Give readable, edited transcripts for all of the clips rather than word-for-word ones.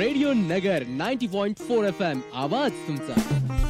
Radio नगर 90.4 FM आवाज तुमचा.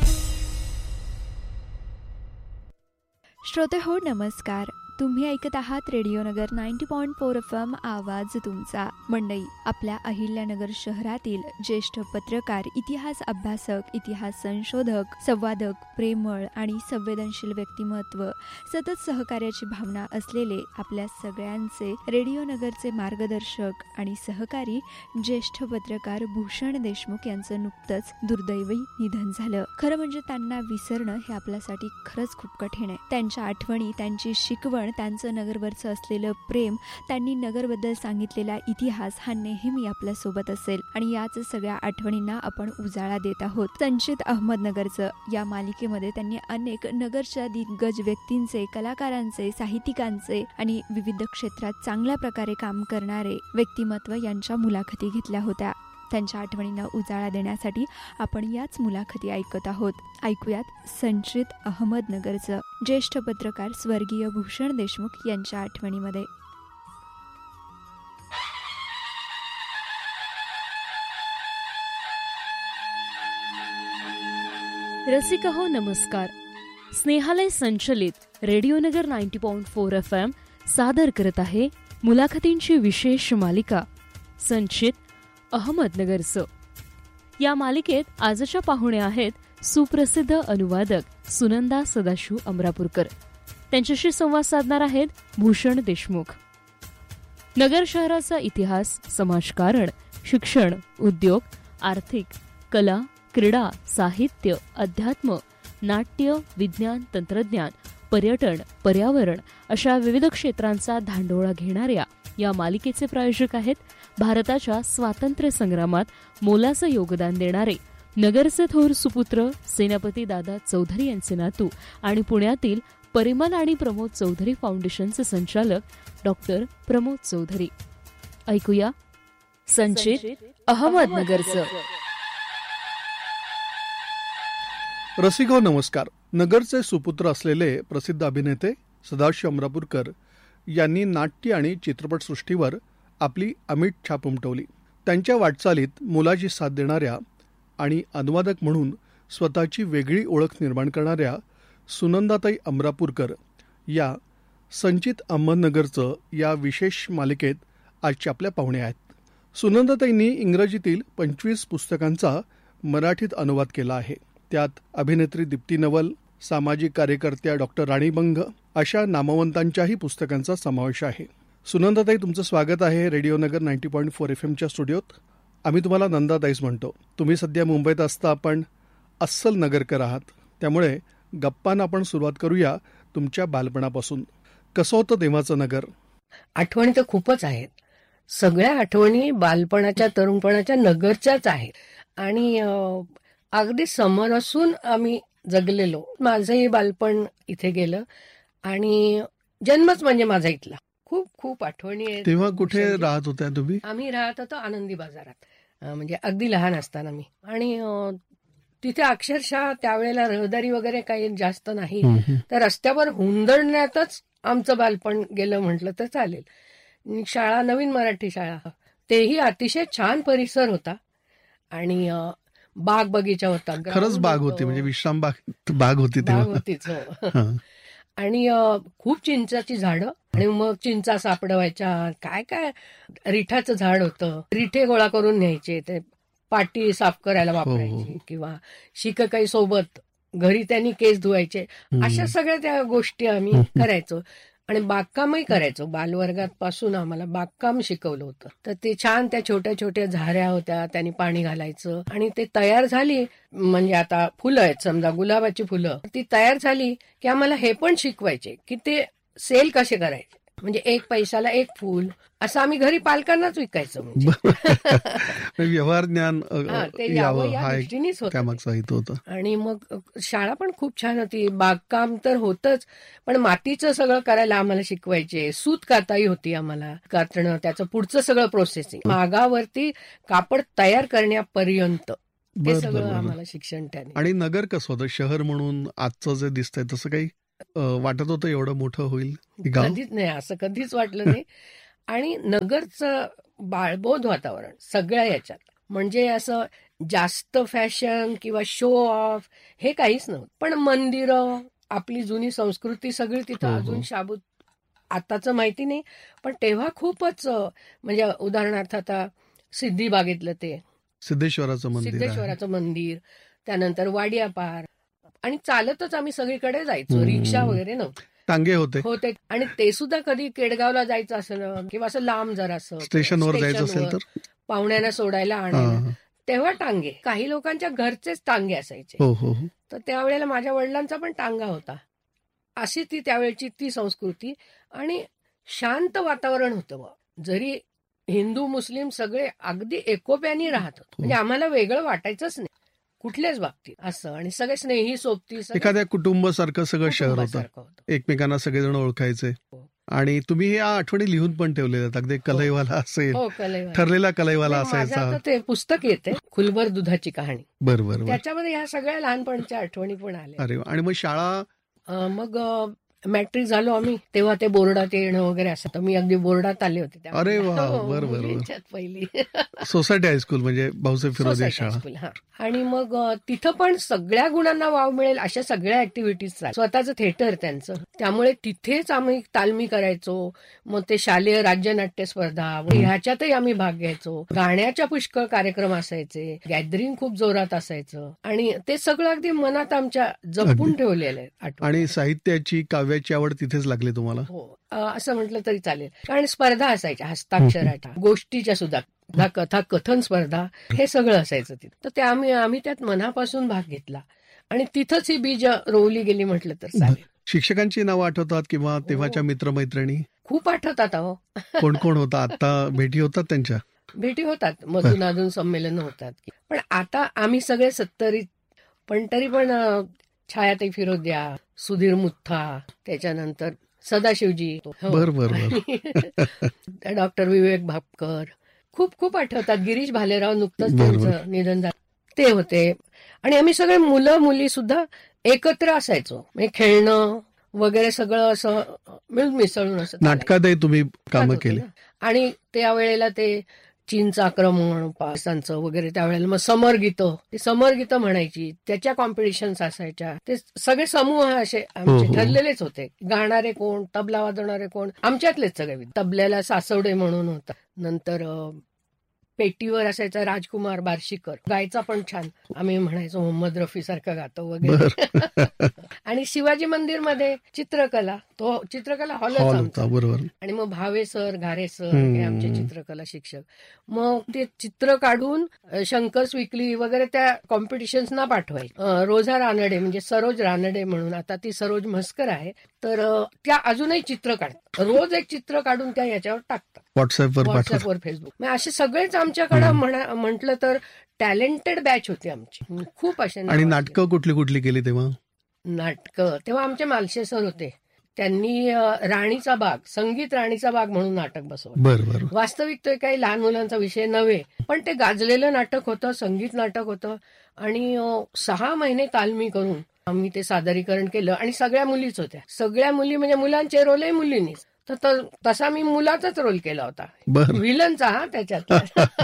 श्रोते हो नमस्कार. तुम्ही ऐकत आहात रेडिओ नगर 90.4 FM आवाज तुमचा. मंडई, आपल्या अहिल्यानगर शहरातील ज्येष्ठ पत्रकार, इतिहास अभ्यासक, इतिहास संशोधक, संवादक, प्रेमळ आणि संवेदनशील व्यक्तिमत्व, सतत सहकार्याची भावना असलेले आपल्या सगळ्यांचे रेडिओ नगरचे मार्गदर्शक आणि सहकारी ज्येष्ठ पत्रकार भूषण देशमुख यांचं नुकतंच दुर्दैवी निधन झालं. खरं म्हणजे त्यांना विसरणं हे आपल्यासाठी खरंच खूप कठीण आहे. त्यांच्या आठवणी, त्यांची शिकवण, त्यांचं नगरवरचं असलेलं प्रेम, त्यांनी नगरबद्दल सांगितलेला इतिहास हा नेहमी आपल्या सोबत असेल आणि याच सगळ्या आठवणींना आपण उजाळा देत आहोत. संचित अहमदनगरचं या मालिकेमध्ये त्यांनी अनेक नगरच्या दिग्गज व्यक्तींचे, कलाकारांचे, साहित्यिकांचे आणि विविध क्षेत्रात चांगल्या प्रकारे काम करणारे व्यक्तिमत्व यांच्या मुलाखती घेतल्या होत्या. त्यांच्या आठवणींना उजाळा देण्यासाठी आपण याच मुलाखती ऐकत आहोत. ऐकूयात संचित अहमदनगरचं ज्येष्ठ पत्रकार स्वर्गीय भूषण देशमुख यांच्या आठवणीमध्ये. रसिका हो नमस्कार. स्नेहालय संचलित रेडिओ नगर 90.4 FM सादर करत आहे मुलाखतींची विशेष मालिका संचित अहमदनगरचं. या मालिकेत आजच्या पाहुण्या आहेत सुप्रसिद्ध अनुवादक सुनंदा सदाशिव अमरापूरकर. त्यांच्याशी संवाद साधणार आहेत भूषण देशमुख. नगर शहराचा इतिहास, समाजकारण, शिक्षण, उद्योग, आर्थिक, कला, क्रीडा, साहित्य, अध्यात्म, नाट्य, विज्ञान, तंत्रज्ञान, पर्यटन, पर्यावरण अशा विविध क्षेत्रांचा धांडोळा घेणाऱ्या या मालिकेचे प्रायोजक आहेत भारताच्या स्वातंत्र्य संग्रामात मोलाचं योगदान देणारे नगरचे थोर सुपुत्र सेनापती दादा चौधरी यांचे नातू आणि पुण्यातील परिमल आणि प्रमोद चौधरी फाउंडेशनचे संचालक डॉक्टर प्रमोद चौधरी. ऐकूया संचित अहमदनगरचं. रसिको नमस्कार. नगरचे सुपुत्र असलेले प्रसिद्ध अभिनेते सदाशिव अमरापूरकर यांनी नाट्य आणि चित्रपटसृष्टीवर आपली अमिट छाप उमटवली. त्यांच्या वाटचालीत मुलाची साथ देणाऱ्या आणि अनुवादक म्हणून स्वतःची वेगळी ओळख निर्माण करणाऱ्या सुनंदाताई अमरापूरकर या संचित अहमदनगरचं या विशेष मालिकेत आजच्या आपल्या पाहुण्या आहेत. सुनंदाताईंनी इंग्रजीतील 25 पुस्तकांचा मराठीत अनुवाद केला आहे. त्यात अभिनेत्री दीप्ती नवल, सामाजिक कार्यकर्त्या डॉक्टर राणी बंग अशा नामवंतांच्याही पुस्तकांचा समावेश आहे. सुनंदाताई, तुमचं स्वागत आहे रेडिओ नगर 90.4 FMच्या स्टुडिओत. आम्ही तुम्हाला नंदाताईच म्हणतो. तुम्ही सध्या मुंबईत असता, आपण अस्सल नगरकर आहात. त्यामुळे गप्पांना आपण सुरुवात करूया तुमच्या बालपणापासून. कसं होतं तेव्हाचं नगर? आठवणी तर खूपच आहेत. सगळ्या आठवणी बालपणाच्या, तरुणपणाच्या नगरच्याच आहेत आणि अगदी समोर असून आम्ही जगलेलो. माझंही बालपण इथे गेलं आणि जन्मच म्हणजे माझा इथला. खूप खूप आठवणी आहेत. तेव्हा कुठे राहत होत्या तुम्ही? आम्ही राहत होतो आनंदी बाजारात, म्हणजे अगदी लहान असताना मी. आणि तिथे अक्षरशः त्यावेळेला रहदारी वगैरे काही जास्त नाही, तर रस्त्यावर हुंदडण्यातच आमचं बालपण गेलं म्हटलं तर चालेल. शाळा, नवीन मराठी शाळा, तेही अतिशय छान परिसर होता आणि बाग बगीचा होता. खरंच बाग होती, म्हणजे विश्राम बाग होती होतीच. आणि खूप चिंचाची झाडं आणि मग चिंचा सापडवायच्या. काय काय रिठाचं झाड होतं, रिठे गोळा करून न्यायचे, ते पाटी साफ करायला वापरायची किंवा शिककाई सोबत घरी त्यांनी केस धुवायचे. अशा सगळ्या त्या गोष्टी आम्ही करायचो आणि बागकामही करायचो. बालवर्गात पासून आम्हाला बागकाम शिकवलं होतं. तर ते छान त्या छोट्या छोट्या झाऱ्या होत्या, त्यांनी पाणी घालायचं आणि ते तयार झाली, म्हणजे आता फुलं आहेत समजा, गुलाबाची फुलं, ती तयार झाली की आम्हाला हे पण शिकवायचे की ते सेल कसे करायचे. म्हणजे 1 पैशाला 1 फूल असं आम्ही घरी पालकांनाच विकायचं. म्हणजे व्यवहार ज्ञान होतं. आणि मग शाळा पण खूप छान होती. बागकाम तर होतच, पण मातीचं सगळं करायला आम्हाला शिकवायचे. सूत काताई होती आम्हाला, कातणं, त्याचं पुढचं सगळं प्रोसेसिंग, मागावरती कापड तयार करण्यापर्यंत ते सगळं आम्हाला शिक्षण त्याने. आणि नगर कसं होतं? शहर म्हणून आजचं जे दिसतंय तसं काही वाटत होतं एवढं मोठं होईल? कधीच नाही, असं कधीच वाटलं नाही. आणि नगरचं बाळबोध वातावरण सगळ्या याच्यात, म्हणजे असं जास्त फॅशन किंवा शो ऑफ हे काहीच नव्हतं. पण मंदिरं, आपली जुनी संस्कृती सगळी तिथं अजून शाबूत. आताचं माहिती नाही, पण तेव्हा खूपच म्हणजे उदाहरणार्थ आता सिद्धिबागेतलं ते सिद्धेश्वराचं मंदिर, त्यानंतर वाडिया पार, आणि चालतच आम्ही सगळीकडे जायचो. रिक्षा वगैरे नव्हती, टांगे होते. आणि ते सुद्धा कधी केडगावला जायचं असेल किंवा असं लांब जरा असं स्टेशनवर जायचं असेल तर पाहुण्यांना सोडायला आणायला, तेव्हा टांगे. काही लोकांच्या घरचेच टांगे असायचे. तर त्यावेळेला माझ्या वडिलांचा पण टांगा होता. अशी ती त्यावेळची ती संस्कृती, आणि शांत वातावरण होतं. जरी हिंदू मुस्लिम सगळे अगदी एकोप्याने राहत होते, म्हणजे आम्हाला वेगळं वाटायचंच नाही कुठल्याच बाबतीत असं. आणि सगळे स्नेही सोबती, एखाद्या कुटुंबासारखं सगळं शहर होतं, एकमेकांना सगळेजण ओळखायचे. आणि तुम्ही हे आठवणी लिहून पण ठेवलेल्या आहेत. अगदी कलईवाला असेल, ठरलेला कलईवाला असायचा. ते पुस्तक येते खुलबर दुधाची कहाणी, बरोबर, त्याच्यामध्ये ह्या सगळ्या लहानपणच्या आठवणी पण आल्या. अरे, आणि मग शाळा, मग मॅट्रिक झालो आम्ही, तेव्हा ते बोर्डात येणं वगैरे असं. तर मी अगदी बोर्डात आले होते. अरे वा, बरोबर. पहिली सोसायटी हायस्कूल म्हणजे भाऊसाहेब फिरोदी शाळा. आणि मग तिथं पण सगळ्या गुणांना वाव मिळेल अशा सगळ्या ऍक्टिव्हिटीज, स्वतःचं थिएटर त्यांचं, त्यामुळे तिथेच आम्ही तालमी करायचो. मग ते शालेय राज्यनाट्य स्पर्धा ह्याच्यातही आम्ही भाग घ्यायचो. गाण्याच्या पुष्कळ कार्यक्रम असायचे, गॅदरिंग खूप जोरात असायचं, आणि ते सगळं अगदी मनात आमच्या जपून ठेवलेलं आहे. आणि साहित्याची, काव्याची आवड तिथेच लागली तुम्हाला? हो, असं म्हटलं तरी चालेल. कारण स्पर्धा असायच्या हस्ताक्षराच्या, गोष्टीच्या सुद्धा, कथा कथन स्पर्धा, हे सगळं असायचं तिथं. तर ते आम्ही त्यात मनापासून भाग घेतला, आणि तिथंच ही बीज रोवली गेली म्हटलं तर चालेल. शिक्षकांची नावं आठवतात किंवा तेव्हाच्या मित्रमैत्रिणी? खूप आठवतात. अहो, कोण कोण होता? आता भेटी होतात त्यांच्या? भेटी होतात, मधून अधून संमेलन होतात. पण आता आम्ही सगळे 70, पण तरी पण छायाताई फिरोदिया, सुधीर मुथा, त्याच्यानंतर सदाशिवजी, डॉक्टर विवेक भापकर, खूप खूप आठवतात. गिरीश भालेराव, नुकतंच त्यांचं निधन झालं, ते होते. आणि आम्ही सगळे मुलं मुली सुद्धा एकत्र असायचो, म्हणजे खेळणं वगैरे सगळं असं मिळून मिसळून असं. नाटकातही तुम्ही कामं केली. आणि त्यावेळेला ते चीनचं आक्रमण, पाकिस्तानचं वगैरे, त्यावेळेला मग समरगीतं म्हणायची, त्याच्या कॉम्पिटिशन्स असायच्या. ते सगळे समूह असे आमचे ठरलेलेच होते. गाणारे कोण, तबला वाजवणारे कोण, आमच्यातलेच सगळे. तबल्याला सासवडे म्हणून होता. नंतर पेटीवर असायचा राजकुमार बार्शीकर, गायचा पण छान. आम्ही म्हणायचो मोहम्मद रफी सारखा गातो वगैरे. आणि शिवाजी मंदिरमध्ये चित्रकला, तो चित्रकला हॉलच आमचा. आणि मग भावे सर, घारे सर हे आमचे चित्रकला शिक्षक. मग ते चित्र काढून शंकर स्विकली वगैरे त्या कॉम्पिटिशन्सना पाठवायचे. रोझा रानडे म्हणजे सरोज रानडे म्हणून, आता ती सरोज म्हस्कर आहे, तर त्या अजूनही चित्र काढतात. रोज एक चित्र काढून त्या याच्यावर टाकतात, व्हॉट्सअपवर, फेसबुक. असे सगळेच आमच्याकडे म्हटलं तर टॅलेंटेड बॅच होती आमची, खूप असे. आणि नाटकं कुठली कुठली केली तेव्हा? नाटकं तेव्हा आमचे मालशे सर होते, त्यांनी राणीचा बाग, संगीत राणीचा बाग म्हणून नाटक बसवलं. वास्तविक ते काही लहान मुलांचा विषय नव्हे, पण ते गाजलेलं नाटक होतं, संगीत नाटक होतं. आणि 6 महिने तालमी करून आम्ही ते सादरीकरण केलं. आणि सगळ्या मुलीच होत्या, सगळ्या मुली, म्हणजे मुलांचे रोलही मुलींनीच. तर तसा मी मुलाचाच रोल केला होता, विलनचा. त्याच्यात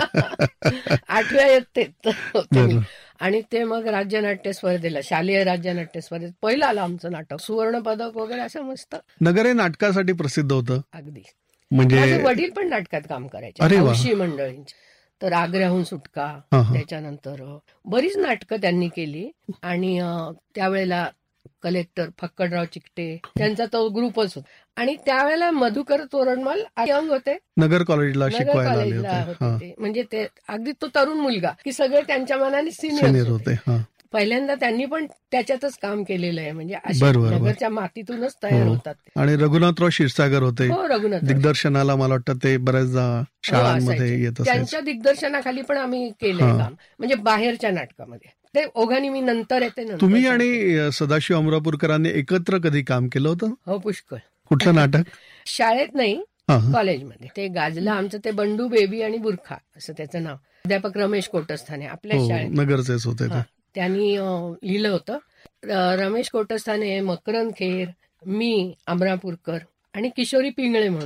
8व्या इयत्तेत होते मी. आणि ते मग राज्यनाट्य स्पर्धेला, शालेय राज्यनाट्य स्पर्धेत पहिलं आलं आमचं नाटक, सुवर्ण पदक वगैरे, असं मस्त. नगर हे नाटकासाठी प्रसिद्ध होतं अगदी. म्हणजे माझे वडील पण नाटकात काम करायचे, हौशी मंडळींची. तर आग्र्याहून सुटका, त्याच्यानंतर बरीच नाटकं त्यांनी केली. आणि त्यावेळेला कलेक्टर फक्कडराव चिकटे, त्यांचा तो ग्रुपच होता. आणि त्यावेळेला मधुकर तोरणमल यंग होते, नगर कॉलेजला शिकवायला होते. म्हणजे ते अगदी तो तरुण मुलगा, की सगळे त्यांच्या मनाने सिनियर होते. पहिल्यांदा त्यांनी पण त्याच्यातच काम केलेलं आहे, म्हणजे नगरच्या मातीतूनच तयार होतात. आणि रघुनाथराव क्षीरसागर होते रघुनाथ दिग्दर्शनाला, मला वाटतं ते बऱ्याचदा शाळांमध्ये येत असायचे. त्यांच्या दिग्दर्शनाखाली पण आम्ही केलंय काम, म्हणजे बाहेरच्या नाटकामध्ये. ते ओघानी मी नंतर येते. तुम्ही आणि सदाशिव अमरापूरकरांनी एकत्र कधी काम केलं होतं? हो, पुष्कळ. कुठलं नाटक? शाळेत नाही, कॉलेजमध्ये. ते गाजलं आमचं, ते बंडू बेबी आणि बुरखा असं त्याचं नाव. अध्यापक रमेश कोटस्थाने आपल्या शाळेत, नगरचेच होते. त्यांनी लिहिलं होतं. रमेश कोटस्थाने, मकरंद खेर, मी, अमरापूरकर आणि किशोरी पिंगळे म्हणून एक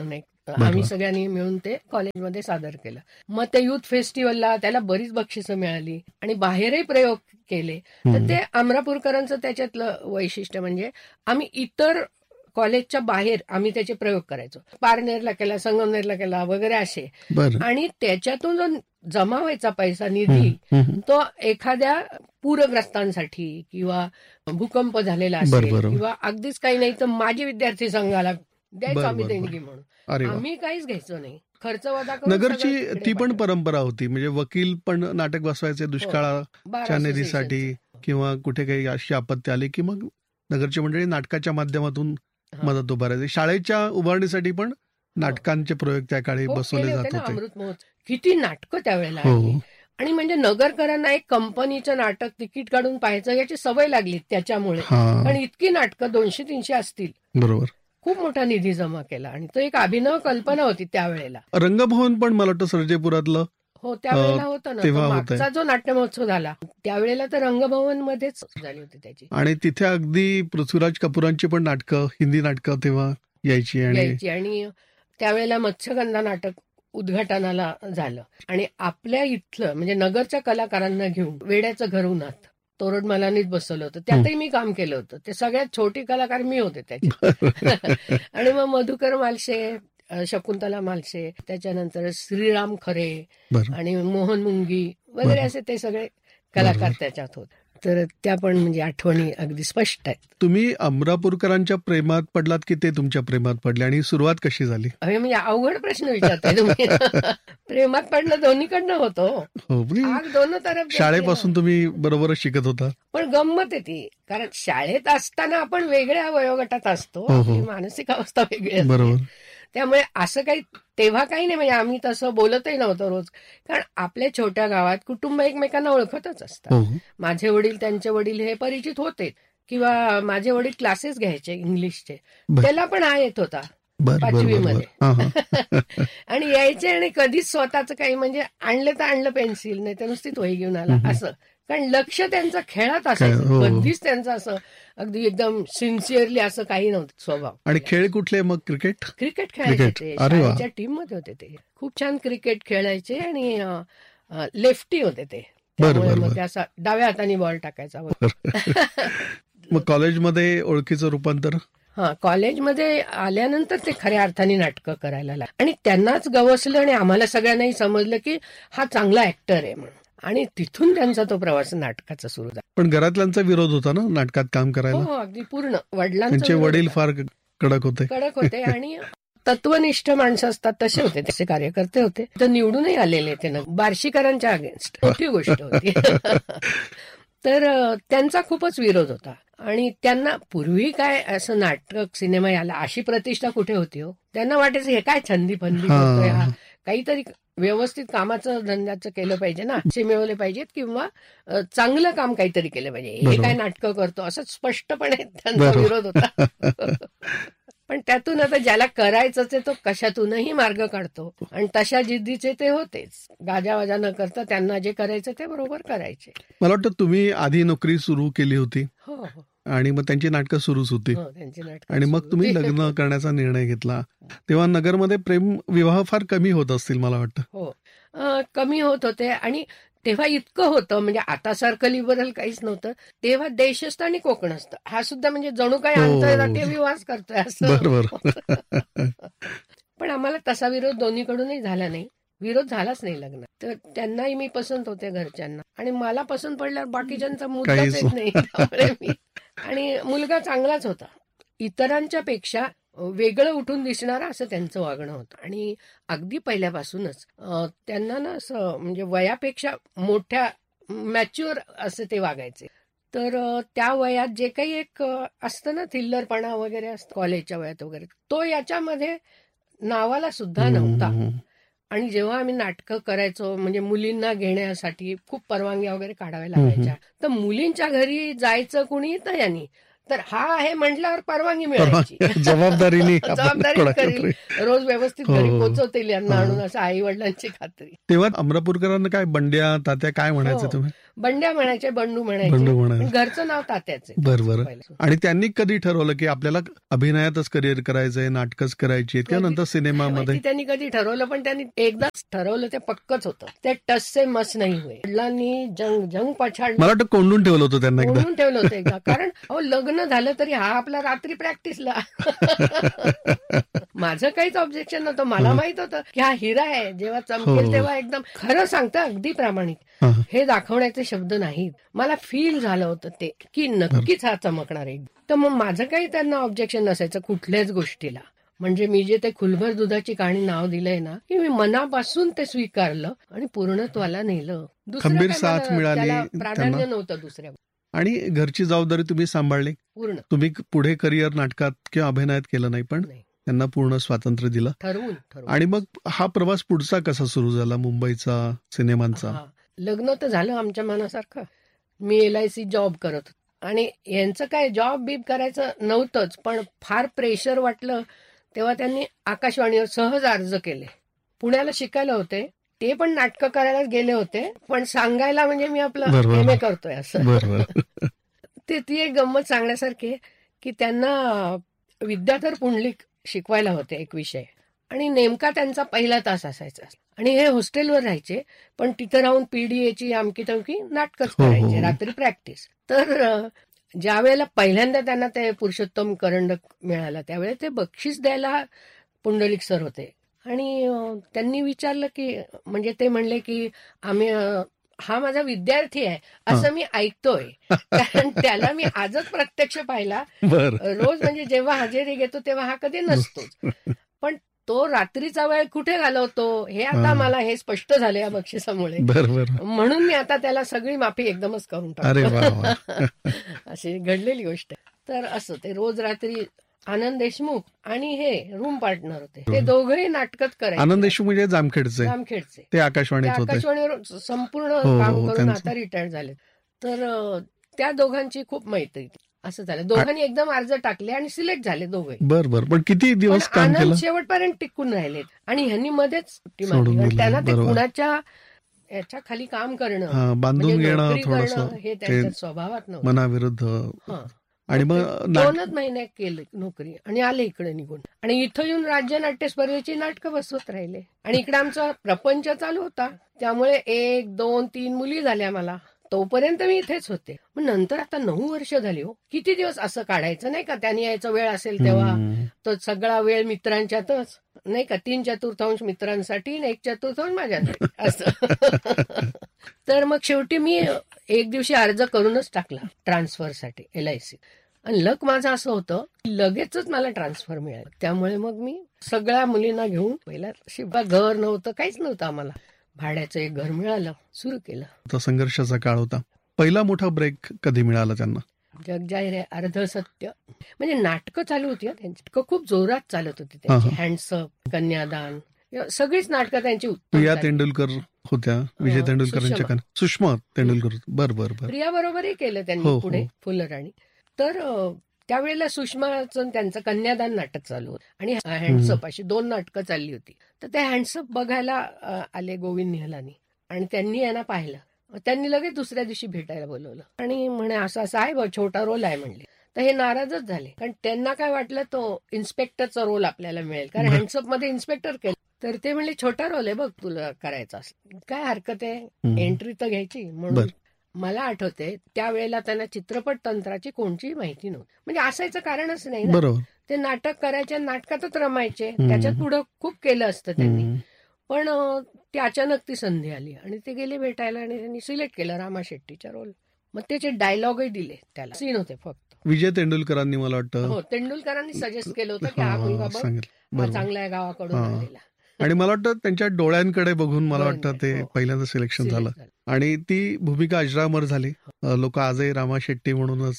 होतं. आम्ही सगळ्यांनी मिळून ते कॉलेजमध्ये सादर केलं. मग ते युथ फेस्टिवलला त्याला बरीच बक्षिसं मिळाली आणि बाहेरही प्रयोग केले. तर ते अमरापूरकरांचं त्याच्यातलं वैशिष्ट्य म्हणजे आम्ही इतर कॉलेजच्या बाहेर आम्ही त्याचे प्रयोग करायचो. पारनेरला केला, संगमनेरला केला वगैरे असे. आणि त्याच्यातून जो जमा व्हायचा पैसा निधी तो एखाद्या पूरग्रस्तांसाठी किंवा भूकंप झालेला असेल किंवा अगदीच काही नाही तर माझी विद्यार्थी संघाला द्यायचो आम्ही देणगी म्हणून. आम्ही काहीच घ्यायचो नाही. खर्च वजा करून नगरची ती पण परंपरा होती, म्हणजे वकील पण नाटक बसवायचे दुष्काळाच्या निधीसाठी किंवा कुठे काही अशी आपत्ती आली की मग नगरची मंडळी नाटकाच्या माध्यमातून मदत उभारायची. शाळेच्या उभारणीसाठी पण नाटकांचे प्रयोग त्या काळी बसवले जात होते. अमृत महोत्सव किती नाटकं त्यावेळेला. आणि म्हणजे नगरकरांना एक कंपनीचं नाटक तिकीट काढून पाहायचं याची सवय लागली त्याच्यामुळे. कारण इतकी नाटकं 200-300 असतील. बरोबर. खूप मोठा निधी जमा केला आणि तो एक अभिनव कल्पना होती त्यावेळेला. रंगभवन पण मला वाटतं सर्जेपुरातलं हो त्यावेळेला होतं ना. मागचा जो नाट्य महोत्सव झाला त्यावेळेला तर रंगभवन मध्येच झाली होती त्याची. आणि तिथे अगदी पृथ्वीराज कपूरांची पण नाटकं, हिंदी नाटकं तेव्हा यायची. आणि त्यावेळेला मत्स्यगंधा नाटक उद्घाटनाला झालं. आणि आपल्या इथलं म्हणजे नगरच्या कलाकारांना घेऊन वेड्याचं घर उन्हात तोरडमलानीच बसवलं होतं. त्यातही मी काम केलं होतं. ते सगळ्यात छोटी कलाकार मी होते त्याचे. आणि मग मधुकर मालशे, शकुंतला मालशे, त्याच्यानंतर श्रीराम खरे आणि मोहन मुंगी वगैरे असे ते सगळे कलाकार त्याच्यात होते. तर त्या पण म्हणजे आठवणी अगदी स्पष्ट आहेत. तुम्ही अमरापूरकरांच्या प्रेमात पडलात की ते तुमच्या प्रेमात पडले आणि सुरुवात कशी झाली? म्हणजे अवघड प्रश्न विचारताय तुम्ही. प्रेमात पडलं दोन्हीकडनं होतो. दोन तरफ. शाळेपासून तुम्ही बरोबरच शिकत होता. पण गंमत येते कारण शाळेत असताना आपण वेगळ्या वयोगटात असतो. मानसिक अवस्था वेगळी असते. बरोबर. त्यामुळे असं काही तेव्हा काही नाही. म्हणजे आम्ही तसं बोलतही नव्हतो रोज. कारण आपल्या छोट्या गावात कुटुंब एकमेकांना ओळखतच असतात. माझे वडील त्यांचे वडील हे परिचित होते किंवा माझे वडील क्लासेस घ्यायचे इंग्लिशचे. त्याला पण येत होता 5वी मध्ये. आणि यायचे आणि कधीच स्वतःच काही म्हणजे आणलं तर आणलं पेन्सिल, नाही तर नुसतीच वही घेऊन आला असं. कारण लक्ष त्यांचं खेळात असायचं. कधीच त्यांचं असं अगदी एकदम सिन्सिअरली असं काही नव्हतं स्वभाव. आणि खेळ कुठले मग? क्रिकेट खेळायचे. शाळेच्या टीम मध्ये होते ते. खूप छान क्रिकेट खेळायचे आणि लेफ्टी होते ते. मग ते असा डाव्या हाताने बॉल टाकायचा. मग कॉलेजमध्ये ओळखीचं रूपांतर? कॉलेजमध्ये आल्यानंतर ते खऱ्या अर्थाने नाटकं करायला लागले आणि त्यांनाच गवसलं आणि आम्हाला सगळ्यांनाही समजलं की हा चांगला ऍक्टर आहे म्हणून. आणि तिथून त्यांचा तो प्रवास नाटकाचा सुरू झाला. पण घरातल्यांचा विरोध होता ना नाटकात काम करायला? हो अगदी पूर्ण. वडिलांचे वडील फार कडक होते आणि तत्वनिष्ठ माणसं असतात तसे होते. तसे कार्यकर्ते होते. तर निवडूनही आलेले ते ना बार्शीकरांच्या अगेन्स्ट. मोठी गोष्ट होती. तर त्यांचा खूपच विरोध होता. आणि त्यांना पूर्वी काय असं नाटक सिनेमा याला अशी प्रतिष्ठा कुठे होती हो. त्यांना वाटायचं हे काय छंदी फंदी करतोय हा. काहीतरी व्यवस्थित कामाचं धंद्याचं केलं पाहिजे ना. पैसे मिळवले पाहिजेत किंवा चांगलं काम काहीतरी केलं पाहिजे. हे काय नाटकं करतो असं स्पष्टपणे त्यांचा विरोध होता. पण त्यातून आता ज्याला करायचंच आहे तो कशातूनही मार्ग काढतो. आणि तशा जिद्दीचे ते होतेच. गाजावाजा न करता त्यांना जे करायचं ते बरोबर करायचे. मला वाटतं तुम्ही आधी नोकरी सुरू केली होती. हो. आणि मग त्यांची नाटकं सुरूच होती. आणि मग तुम्ही लग्न करण्याचा निर्णय घेतला. तेव्हा नगरमध्ये प्रेम विवाह फार कमी होत असतील मला वाटतं. हो कमी होत होते. आणि तेव्हा इतकं होतं म्हणजे आता सारखं लिबरल काहीच नव्हतं. तेव्हा देशस्थ आणि कोकणस्थ हा सुद्धा म्हणजे जणू काही आंतरराष्ट्रीय विवाह करतोय असं. बरोबर. पण आम्हाला तसा विरोध दोन्हीकडूनही झाला नाही. विरोध झालाच नाही लग्न. तर त्यांनाही मी पसंत होते घरच्यांना. आणि मला पसंत पडल्यावर बाकीच्यांचा मुद्दाच येत नाही. त्यामुळे मी आणि मुलगा चांगलाच होता. इतरांच्या पेक्षा वेगळं उठून दिसणारं असं त्यांचं वागणं होतं. आणि अगदी पहिल्यापासूनच त्यांना ना असं म्हणजे वयापेक्षा मोठ्या मॅच्युअर असं ते वागायचे. तर त्या वयात जे काही एक असतं ना थिल्लरपणा वगैरे असतं कॉलेजच्या वयात वगैरे तो याच्यामध्ये नावाला सुद्धा नव्हता. आणि जेव्हा आम्ही नाटकं करायचो म्हणजे मुलींना घेण्यासाठी खूप परवानग्या वगैरे काढाव्या लागायच्या. तर मुलींच्या घरी जायचं कुणी तर यांनी तर हा आहे म्हटल्यावर परवानगी मिळायची. जबाबदारी करील, रोज व्यवस्थित घरी पोहोचवतील यांना आणून असं आई वडिलांची खात्री. तेव्हा अमरापूरकरांना काय बंड्या तात्या काय म्हणायचं तुम्ही? बंड्या म्हणायचे, बंडू म्हणायचे, बंडू पण म्हणायचे. घरचं नाव तात्याचे. बरोबर. आणि त्यांनी कधी ठरवलं की आपल्याला अभिनयातच करिअर करायचंय, नाटकच करायची किंवा नंतर सिनेमामध्ये? माहिती त्यांनी कधी ठरवलं, पण त्यांनी एकदाच ठरवलं ते पक्कच होतं. ते टस से मस नाही हुए. वडिलांनी जंग पछाड मला वाटतं कोंडून ठेवलं होतं त्यांना एकदा. म्हणून ठेवलं होतं एकदा. कारण लग्न झालं तरी हा आपला रात्री प्रॅक्टिसला. माझं काहीच ऑब्जेक्शन नव्हतं. मला माहित होतं की हा हिरा आहे, जेव्हा चमकेल तेव्हा एकदम खरं सांगतं, अगदी प्रामाणिक. हे दाखवण्याचे शब्द नाहीत. मला फील झालं होतं ते की नक्कीच हा चमकणार आहे. तर मग माझं काही त्यांना ऑब्जेक्शन नसायचं कुठल्याच गोष्टीला. म्हणजे मी जे ते खुलभर दुधाची कहाणी नाव दिलंय ना, की मी मनापासून ते स्वीकारलं आणि पूर्णत्वाला नेलं. खंबीर साथ मिळाली प्राधान्य नव्हतं दुसऱ्या. आणि घरची जबाबदारी तुम्ही सांभाळली पूर्ण. तुम्ही पुढे करिअर नाटकात किंवा अभिनयात केलं नाही, पण त्यांना पूर्ण स्वातंत्र्य दिलं. ठरवून. आणि मग हा प्रवास पुढचा कसा सुरू झाला मुंबईचा, सिनेमांचा? लग्न तर झालं आमच्या मनासारखं. मी LIC जॉब करत होते आणि यांचं काय जॉब बीब करायचं नव्हतंच, पण फार प्रेशर वाटलं तेव्हा त्यांनी आकाशवाणीवर सहज अर्ज केले. पुण्याला शिकायला होते ते, पण नाटकं करायला गेले होते, पण सांगायला म्हणजे मी आपलं MA करतोय असं. ती एक गंमत सांगण्यासारखी की त्यांना विद्याधर पुंडलिक शिकवायला होते एक विषय, आणि नेमका त्यांचा पहिला तास असायचा. आणि हे हॉस्टेलवर राहायचे, पण तिथं राहून PDAची आमकी तमकी नाटकच करायचे, रात्री प्रॅक्टिस. तर ज्या वेळेला पहिल्यांदा त्यांना ते पुरुषोत्तम करंडक मिळाला, त्यावेळेला ते बक्षीस द्यायला पुंडलिक सर होते. आणि त्यांनी विचारलं की, म्हणजे ते म्हणले की आम्ही हा माझा विद्यार्थी आहे असं मी ऐकतोय, कारण त्याला मी आजच प्रत्यक्ष पाहिला. रोज म्हणजे जेव्हा हजेरी घेतो तेव्हा हा कधी नसतोच, पण तो रात्रीचा वेळ कुठे घालवतो हे आता मला हे स्पष्ट झालं या बक्षिसामुळे. म्हणून मी आता त्याला सगळी माफी एकदमच करून टाकतो. अशी घडलेली गोष्ट. तर असं ते रोज रात्री आनंद देशमुख आणि हे रूम पार्टनर होते, ते दोघंही नाटकच करायचे. आनंद देशमुख म्हणजे जामखेडचे, ते आकाशवाणीवर संपूर्ण काम करून आता रिटायर्ड झाले. तर त्या दोघांची खूप मैत्री. असं झालं, दोघांनी एकदम अर्ज टाकले आणि सिलेक्ट झाले दोघे. बरोबर. पण किती दिवस काम केलं? शेवटपर्यंत टिकून राहिले. आणि ह्यांनी मध्येच सुट्टी मारली. त्यांना ते कुणाच्या याच्या खाली काम करणं, बांधून घेणं हे त्यांच्या स्वभावात नव्हतं, मनाविरुद्ध. आणि मग 2 महिने केले नोकरी आणि आले इकडे निघून. आणि इथं येऊन राज्य नाट्य स्पर्धेची नाटकं बसवत राहिले. आणि इकडे आमचा प्रपंच चालू होता, त्यामुळे 1, 2, 3 मुली झाल्या मला. तोपर्यंत मी इथेच होते. मग नंतर आता 9 वर्ष झाली हो. किती दिवस असं काढायचं नाही का, त्यांनी यायचा वेळ असेल तेव्हा. तो सगळा वेळ मित्रांच्यातच नाही का, 3/4 मित्रांसाठी आणि 1/4 माझ्यासाठी असं. तर मग शेवटी मी एक दिवशी अर्ज करूनच टाकला ट्रान्सफरसाठी LIC. आणि लक माझं असं होतं लगेचच मला ट्रान्सफर मिळालं. त्यामुळे मग मी सगळ्या मुलींना घेऊन, पहिला शिवा घर नव्हतं, काहीच नव्हतं आम्हाला, भाड्याचं एक घर मिळालं, सुरू केलं. संघर्षाचा काळ होता. पहिला मोठा ब्रेक कधी मिळाला त्यांना? जग जाहीर आहे, अर्ध सत्य. म्हणजे नाटकं चालू होती त्यांची, खूप जोरात चालत होती त्यांची. हँडसअप, कन्यादान, सगळीच नाटकं त्यांची. प्रिया तेंडुलकर होत्या, विजय तेंडुलकरांच्या, सुषमा तेंडुलकर. बरोबर. प्रिया बरोबरही केलं त्यांनी पुढे फुलराणी. तर त्यावेळेला सुषमाचं त्यांचं कन्यादान नाटक चालू होतं आणि हँडसअप, अशी 2 नाटकं चालली होती. तर ते हँडसअप बघायला आले गोविंद निहलानी आणि त्यांनी यांना पाहिलं. त्यांनी लगेच दुसऱ्या दिवशी भेटायला बोलवलं आणि म्हणे असं असं आहे, छोटा रोल आहे म्हणले. तर हे नाराजच झाले, कारण त्यांना काय वाटलं तो इन्स्पेक्टरचा रोल आपल्याला मिळेल, कारण हँडसअप मध्ये इन्स्पेक्टर केलं. तर ते म्हणले छोटा रोल आहे बघ, तुला करायचा असं काय हरकत आहे, एंट्री तर घ्यायची. म्हणून मला आठवते त्यावेळेला त्यांना चित्रपट तंत्राची कोणतीही माहिती नव्हती, म्हणजे असायचं कारणच नाही ना. ते नाटक करायचे, नाटकातच रमायचे, त्याच्यात पुढं खूप केलं असतं त्यांनी. पण ती अचानक ती संधी आली आणि ते गेले भेटायला आणि त्यांनी सिलेक्ट केलं रामा शेट्टीचा रोल. मग त्याचे डायलॉगही दिले, त्याला सीन होते फक्त. विजय तेंडुलकरांनी, मला वाटतं तेंडुलकरांनी सजेस्ट केलं होतं की हा मुलगा बघ चांगला आहे, गावाकडून आलेला. आणि मला वाटतं त्यांच्या डोळ्यांकडे बघून मला वाटतं ते पहिल्यांदा सिलेक्शन झालं. आणि ती भूमिका अजरामर झाली. लोक आजही रामा शेट्टी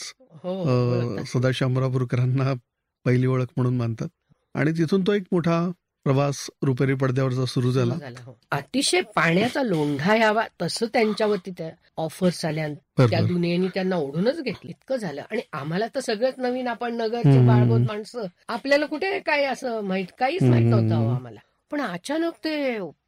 म्हणूनच सदाशिव अमरापूरकरांना पहिली ओळख म्हणून मानतात. आणि तिथून तो एक मोठा प्रवास रुपेरी पडद्यावरचा सुरू झाला. अतिशय पाण्याचा लोंढा यावा तसं त्यांच्यावरती त्या ऑफर्स आल्या, त्या दुनियेने त्यांना ओढूनच घेतलं, इतकं झालं. आणि आम्हाला तर सगळंच नवीन, आपण नगरचे बाळगोत माणसं, आपल्याला कुठे काय असं काहीच माहित नव्हतं आम्हाला. पण अचानक ते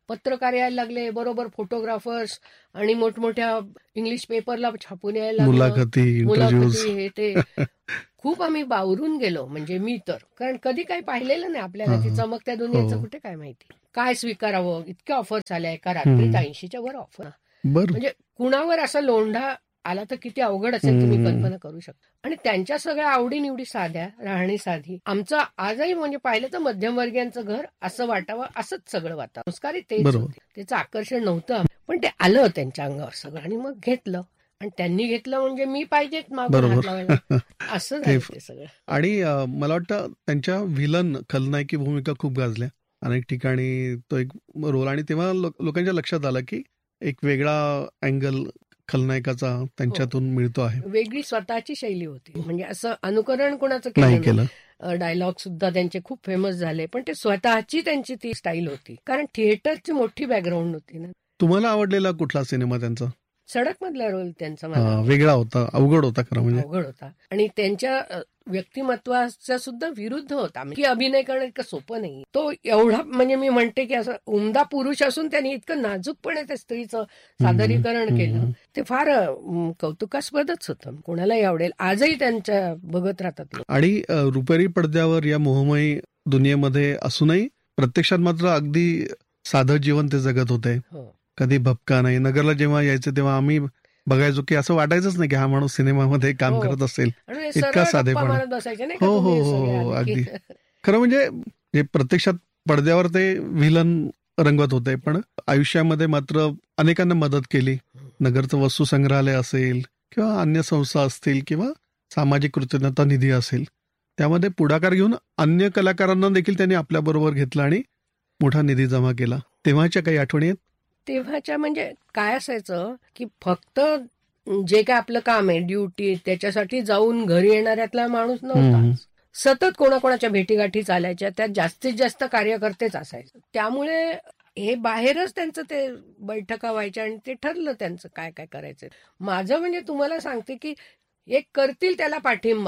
पत्रकार यायला लागले, बरोबर फोटोग्राफर्स आणि मोठमोठ्या इंग्लिश पेपरला छापून यायला मुलाखती, हे ते खूप आम्ही बावरून गेलो. म्हणजे मी तर, कारण कधी काही पाहिलेलं नाही आपल्याला, ती चमकत्या दुनियेचं कुठे काय माहिती, काय स्वीकारावं. इतक्या ऑफर्स आल्या एका रात्रीत, 80च्या वर ऑफर. म्हणजे कुणावर असा लोंढा आला तर किती अवघड असेल, तुम्ही कल्पना करू शकता. आणि त्यांच्या सगळ्या आवडीनिवडी साध्या, राहणी साधी. आमचं आजही म्हणजे पाहिलं तर मध्यमवर्गीयांचं घर असं वाटावं असंच सगळं वातावरण. संस्कारी तेच होते, त्याचं आकर्षण नव्हतं, पण ते आलं त्यांच्या अंगावर सगळं. आणि मग घेतलं, आणि त्यांनी घेतलं म्हणजे मी पाहिजेत मागून हात लावायला, असं झालं ते सगळं. आणि मला वाटतं त्यांच्या व्हिलन खलनायकी भूमिका खूप गाजल्या अनेक ठिकाणी, तो एक रोल. आणि तेव्हा लोकांच्या लक्षात आलं की एक वेगळा अँगल खलनायकाचा त्यांच्यातून मिळतो आहे. वेगळी स्वतःची शैली होती, म्हणजे असं अनुकरण कोणाचं केलं. डायलॉग सुद्धा त्यांचे खूप फेमस झाले, पण ते स्वतःची त्यांची ती स्टाईल होती, कारण थिएटरची मोठी बॅकग्राऊंड होती ना. तुम्हाला आवडलेला कुठला सिनेमा त्यांचा? सडक मधला रोल त्यांचा मला वेगळा होता, अवघड होता खरं म्हणजे. अवघड होता, आणि त्यांच्या व्यक्तिमत्वाच्या सुद्धा विरुद्ध होता, की अभिनय करणं इतकं सोपं नाही. तो एवढा म्हणजे मी म्हणते की असं उमदा पुरुष असून त्यांनी इतकं नाजूकपणे त्या स्त्रीचं सादरीकरण केलं, ते फार कौतुकास्पदच होतं. कोणालाही आवडेल, आजही त्यांच्या बघत राहतात. आणि रुपेरी पडद्यावर या मोहमयी दुनियेमध्ये असूनही प्रत्यक्षात मात्र अगदी साधं जीवन ते जगत होते. कधी भपका नाही. नगरला जेव्हा यायचं तेव्हा आम्ही बघायचो की असं वाटायचंच नाही की हा माणूस सिनेमामध्ये काम करत असेल, इतका साधेपणा. हो हो हो, अगदी खरं. म्हणजे प्रत्यक्षात पडद्यावर ते व्हिलन रंगवत होते, पण आयुष्यामध्ये मात्र अनेकांना मदत केली. नगरचं वस्तू संग्रहालय असेल किंवा अन्य संस्था असतील किंवा सामाजिक कृतज्ञता निधी असेल, त्यामध्ये पुढाकार घेऊन अन्य कलाकारांना देखील त्यांनी आपल्याबरोबर घेतलं आणि मोठा निधी जमा केला. तेव्हाच्या काही आठवणी आहेत? तेव्हाच्या म्हणजे काय असायचं की फक्त जे काय आपलं काम आहे, ड्युटी, त्याच्यासाठी जाऊन घरी येणाऱ्यातला माणूस नव्हता. सतत कोणाकोणाच्या भेटीगाठी चालायच्या, त्यात जास्तीत जास्त कार्यकर्तेच असायचे. त्यामुळे हे बाहेरच त्यांचं ते बैठका व्हायच्या आणि ते ठरलं त्यांचं काय काय करायचं. माझं म्हणजे तुम्हाला सांगते की एक करतील त्याला पाठिंबा,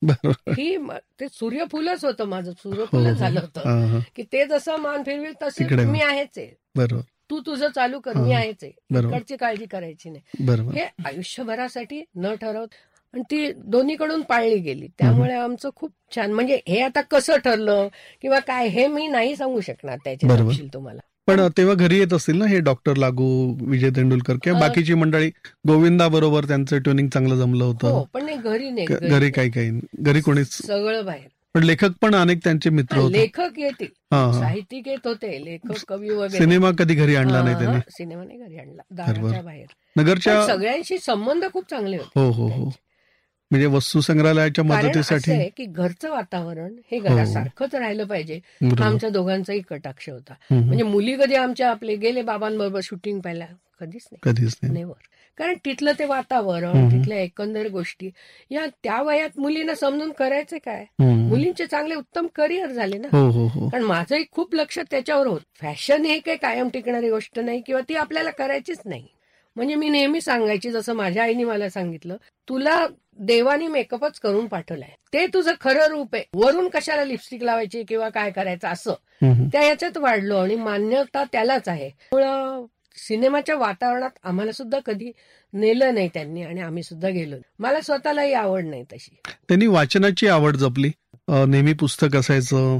ही ते सूर्यफुलच होतं माझं, सूर्यफुलच झालं होतं की ते जसं मान फिरवेल तसं मी आहेच आहे. बरोबर, तू तुझं चालू कर, मी आहेच आहे, इकडची काळजी करायची नाही. हे आयुष्यभरासाठी न ठरवत, आणि ती दोन्हीकडून पाळली गेली. त्यामुळे आमचं खूप छान. म्हणजे हे आता कसं ठरलं किंवा काय हे मी नाही सांगू शकणार त्याचे तपशील तुम्हाला. पण तेव्हा घरी येत असतील ना हे डॉक्टर लागू, विजय तेंडुलकर किंवा बाकीची मंडळी? गोविंदा बरोबर त्यांचं ट्युनिंग चांगलं जमलं होतं. पण घरी नाही, घरी काही घरी कोणीच, सगळं बाहेर. पण लेखक पण अनेक त्यांचे मित्र होते. लेखक येतील, साहित्यिक येत होते, लेखक, कवी वगैरे. सिनेमा कधी घरी आणला नाही त्यांनी? सिनेमा नाही घरी आणला, दाराच्या बाहेर. नगरच्या सगळ्यांशी संबंध खूप चांगले होते. हो हो हो, म्हणजे वस्तू संग्रहालयाच्या मदतीसाठी की घरचं वातावरण हे घरासारखंच राहिलं पाहिजे, आमच्या दोघांचाही कटाक्ष होता. म्हणजे मुली कधी आमच्या आपले गेले बाबांबरोबर शूटिंग पाहायला? कधीच नाही. कारण तिथलं ते वातावरण, तिथल्या एकंदर गोष्टी या त्या वयात मुलींना समजून करायचे काय. मुलींचे चांगले उत्तम करिअर झाले ना. कारण माझंही खूप लक्ष त्याच्यावर होत. फॅशन हे काही कायम टिकणारी गोष्ट नाही किंवा ती आपल्याला करायचीच नाही. म्हणजे मी नेहमी सांगायची, जसं माझ्या आईने मला सांगितलं, तुला देवानी मेकअपच करून पाठवलाय, ते तुझं खरं रूप आहे, वरून कशाला लिपस्टिक लावायची किंवा काय करायचं असं त्या याच्यात वाढलो, आणि मान्यता त्यालाच आहे. त्यामुळं सिनेमाच्या वातावरणात आम्हाला सुद्धा कधी नेलं नाही त्यांनी, आणि आम्ही सुद्धा गेलो. मला स्वतःलाही आवड नाही तशी. त्यांनी वाचनाची आवड जपली, नेहमी पुस्तक असायचं,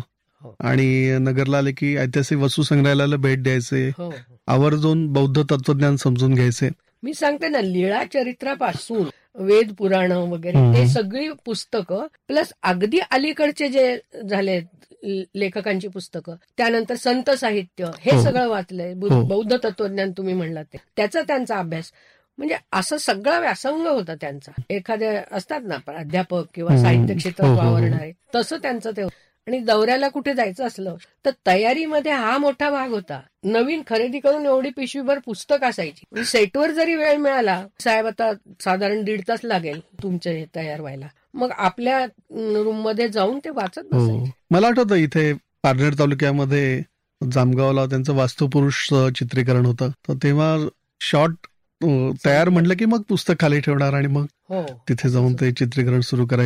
आणि नगरला आले की ऐतिहासिक वस्तू संग्रहालयाला भेट द्यायचे, आवर्जून बौद्ध तत्वज्ञान समजून घ्यायचे. मी सांगते ना, लीळा चरित्रापासून वेद पुराण वगैरे ते सगळी पुस्तकं, प्लस अगदी अलीकडचे जे झाले लेखकांची पुस्तकं, त्यानंतर संत साहित्य, हे सगळं वाचलंय. बौद्ध तत्वज्ञान तुम्ही म्हणलात त्याचा त्यांचा अभ्यास, म्हणजे असं सगळा व्यासंग होता त्यांचा. एखाद्या असतात ना प्राध्यापक किंवा साहित्य क्षेत्रात वावरणारे, तसं त्यांचं ते. आणि दौऱ्याला कुठे जायचं असलं तर तयारीमध्ये हा मोठा भाग होता. नवीन खरेदी करून एवढी पिशवीभर पुस्तक असायची. सेटवर जरी वेळ मिळाला, साहेब आता साधारण 1.5 तास लागेल तुमचे तयार व्हायला, मग आपल्या रूम मध्ये जाऊन ते वाचत बसायचे. मला आठवतं इथे पारनेर तालुक्यामध्ये जामगावला त्यांचं वास्तुपुरुष चित्रीकरण होतं, तर तेव्हा शॉर्ट तयार म्हटलं की मग पुस्तक खाली ठेवणार आणि मग तिथे जाऊन ते चित्रीकरण सुरू करायचे.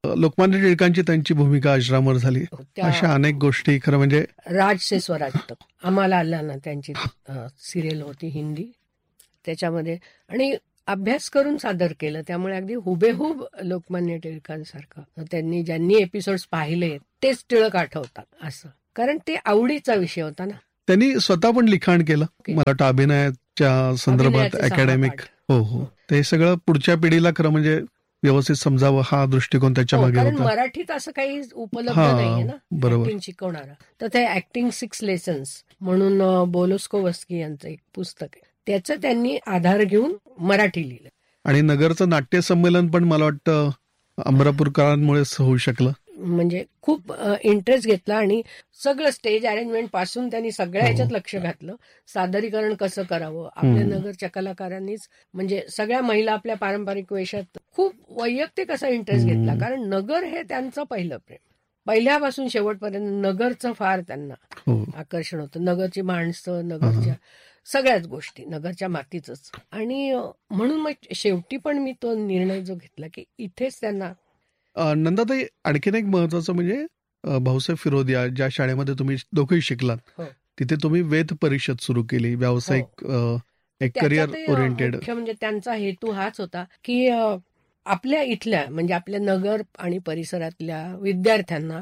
लोकमान्य टिळकांची त्यांची भूमिका अजरामर झाली. त्या अशा अनेक गोष्टी खरं म्हणजे राज से स्वराज तक आम्हाला आला ना, त्यांची सिरियल होती हिंदी, त्याच्यामध्ये आणि अभ्यास करून सादर केलं. त्यामुळे अगदी हुबेहूब लोकमान्य टिळकांसारखं त्यांनी ज्यांनी एपिसोड्स पाहिले तेच टिळक आठवतात असं, कारण ते आवडीचा विषय होता ना. त्यांनी स्वतः पण लिखाण केलं. मला वाटतं अभिनयाच्या संदर्भात अभिनयाचे 6 अकॅडमिक. पाठ. हो हो, ते सगळं पुढच्या पिढीला खरं म्हणजे व्यवस्थित समजावं हा दृष्टिकोन त्याच्या हो, मागे कारण होता. मराठीत असं काही उपलब्ध हा, नाहीये ना बरोबर. ऍक्टिंग शिकवणारा. तर ते ऍक्टिंग 6 लेसन्स म्हणून बोलोस्कोवस्की यांचं एक पुस्तक आहे, त्याचं त्यांनी आधार घेऊन मराठी लिहिलं. आणि नगरचं नाट्य संमेलन पण मला वाटतं अमरापूरकरांमुळेच होऊ शकलं. म्हणजे खूप इंटरेस्ट घेतला आणि सगळं स्टेज अरेंजमेंट पासून त्यांनी सगळ्या ह्याच्यात लक्ष घातलं. सादरीकरण कसं करावं आपल्या नगरच्या कलाकारांनीच, म्हणजे सगळ्या महिला आपल्या पारंपरिक वेशात खूप वैयक्तिक असा इंटरेस्ट घेतला, कारण नगर हे त्यांचं पहिलं प्रेम. पहिल्यापासून शेवटपर्यंत नगरचं फार त्यांना आकर्षण होतं. नगरची माणसं, नगरच्या सगळ्याच गोष्टी, नगरच्या मातीचंच. आणि म्हणून मग शेवटी पण मी तो निर्णय जो घेतला की इथेच त्यांना. नंदाताई, आणखीन एक महत्वाचं म्हणजे भाऊसाहेब फिरोदिया ज्या शाळेमध्ये तुम्ही दोघेही शिकलात, हो. तिथे तुम्ही वेद परिषद सुरू केली, व्यावसायिक एक करिअर त्याच्यातही, ओरिएंटेड. मुख्य म्हणजे त्यांचा हेतू हाच होता की आपल्या इथल्या म्हणजे आपल्या नगर आणि परिसरातल्या विद्यार्थ्यांना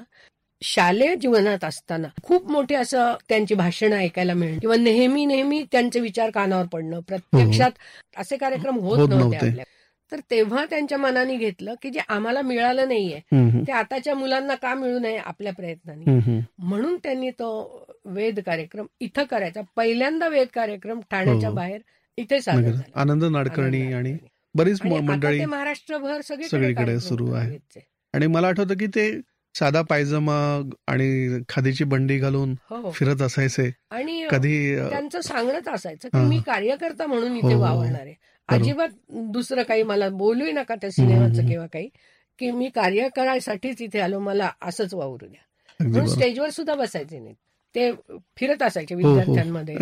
शालेय जीवनात असताना खूप मोठे असं त्यांची भाषणं ऐकायला मिळणं किंवा नेहमी त्यांचे विचार कानावर पडणं, प्रत्यक्षात असे कार्यक्रम होत नव्हते आपल्या. तर तेव्हा त्यांच्या मनाने घेतलं की जे आम्हाला मिळालं नाहीये ते आताच्या मुलांना का मिळू नये आपल्या प्रयत्नांनी. म्हणून त्यांनी तो वेद कार्यक्रम इथं करायचा. पहिल्यांदा वेद कार्यक्रम ठाण्याच्या बाहेर इथे सादर झाला. आनंद नाडकर्णी आणि बरीच मंडळी ते महाराष्ट्रभर सगळीकडे सुरू आहे. आणि मला आठवतं की ते साधा पायजमा आणि खादीची बंडी घालून फिरत असायचे. आणि कधी त्यांचं सांगणंच असायचं की मी कार्यकर्ता म्हणून इथे वावरणार आहे, अजिबात दुसरं काही मला बोलू नका त्या सिनेमाचं किंवा काही, की मी कार्य करायसाठीच इथे आलो, मला असंच वावरू द्या. म्हणून स्टेजवर सुद्धा बसायचे नाहीत, ते फिरत असायचे विद्यार्थ्यांमध्ये.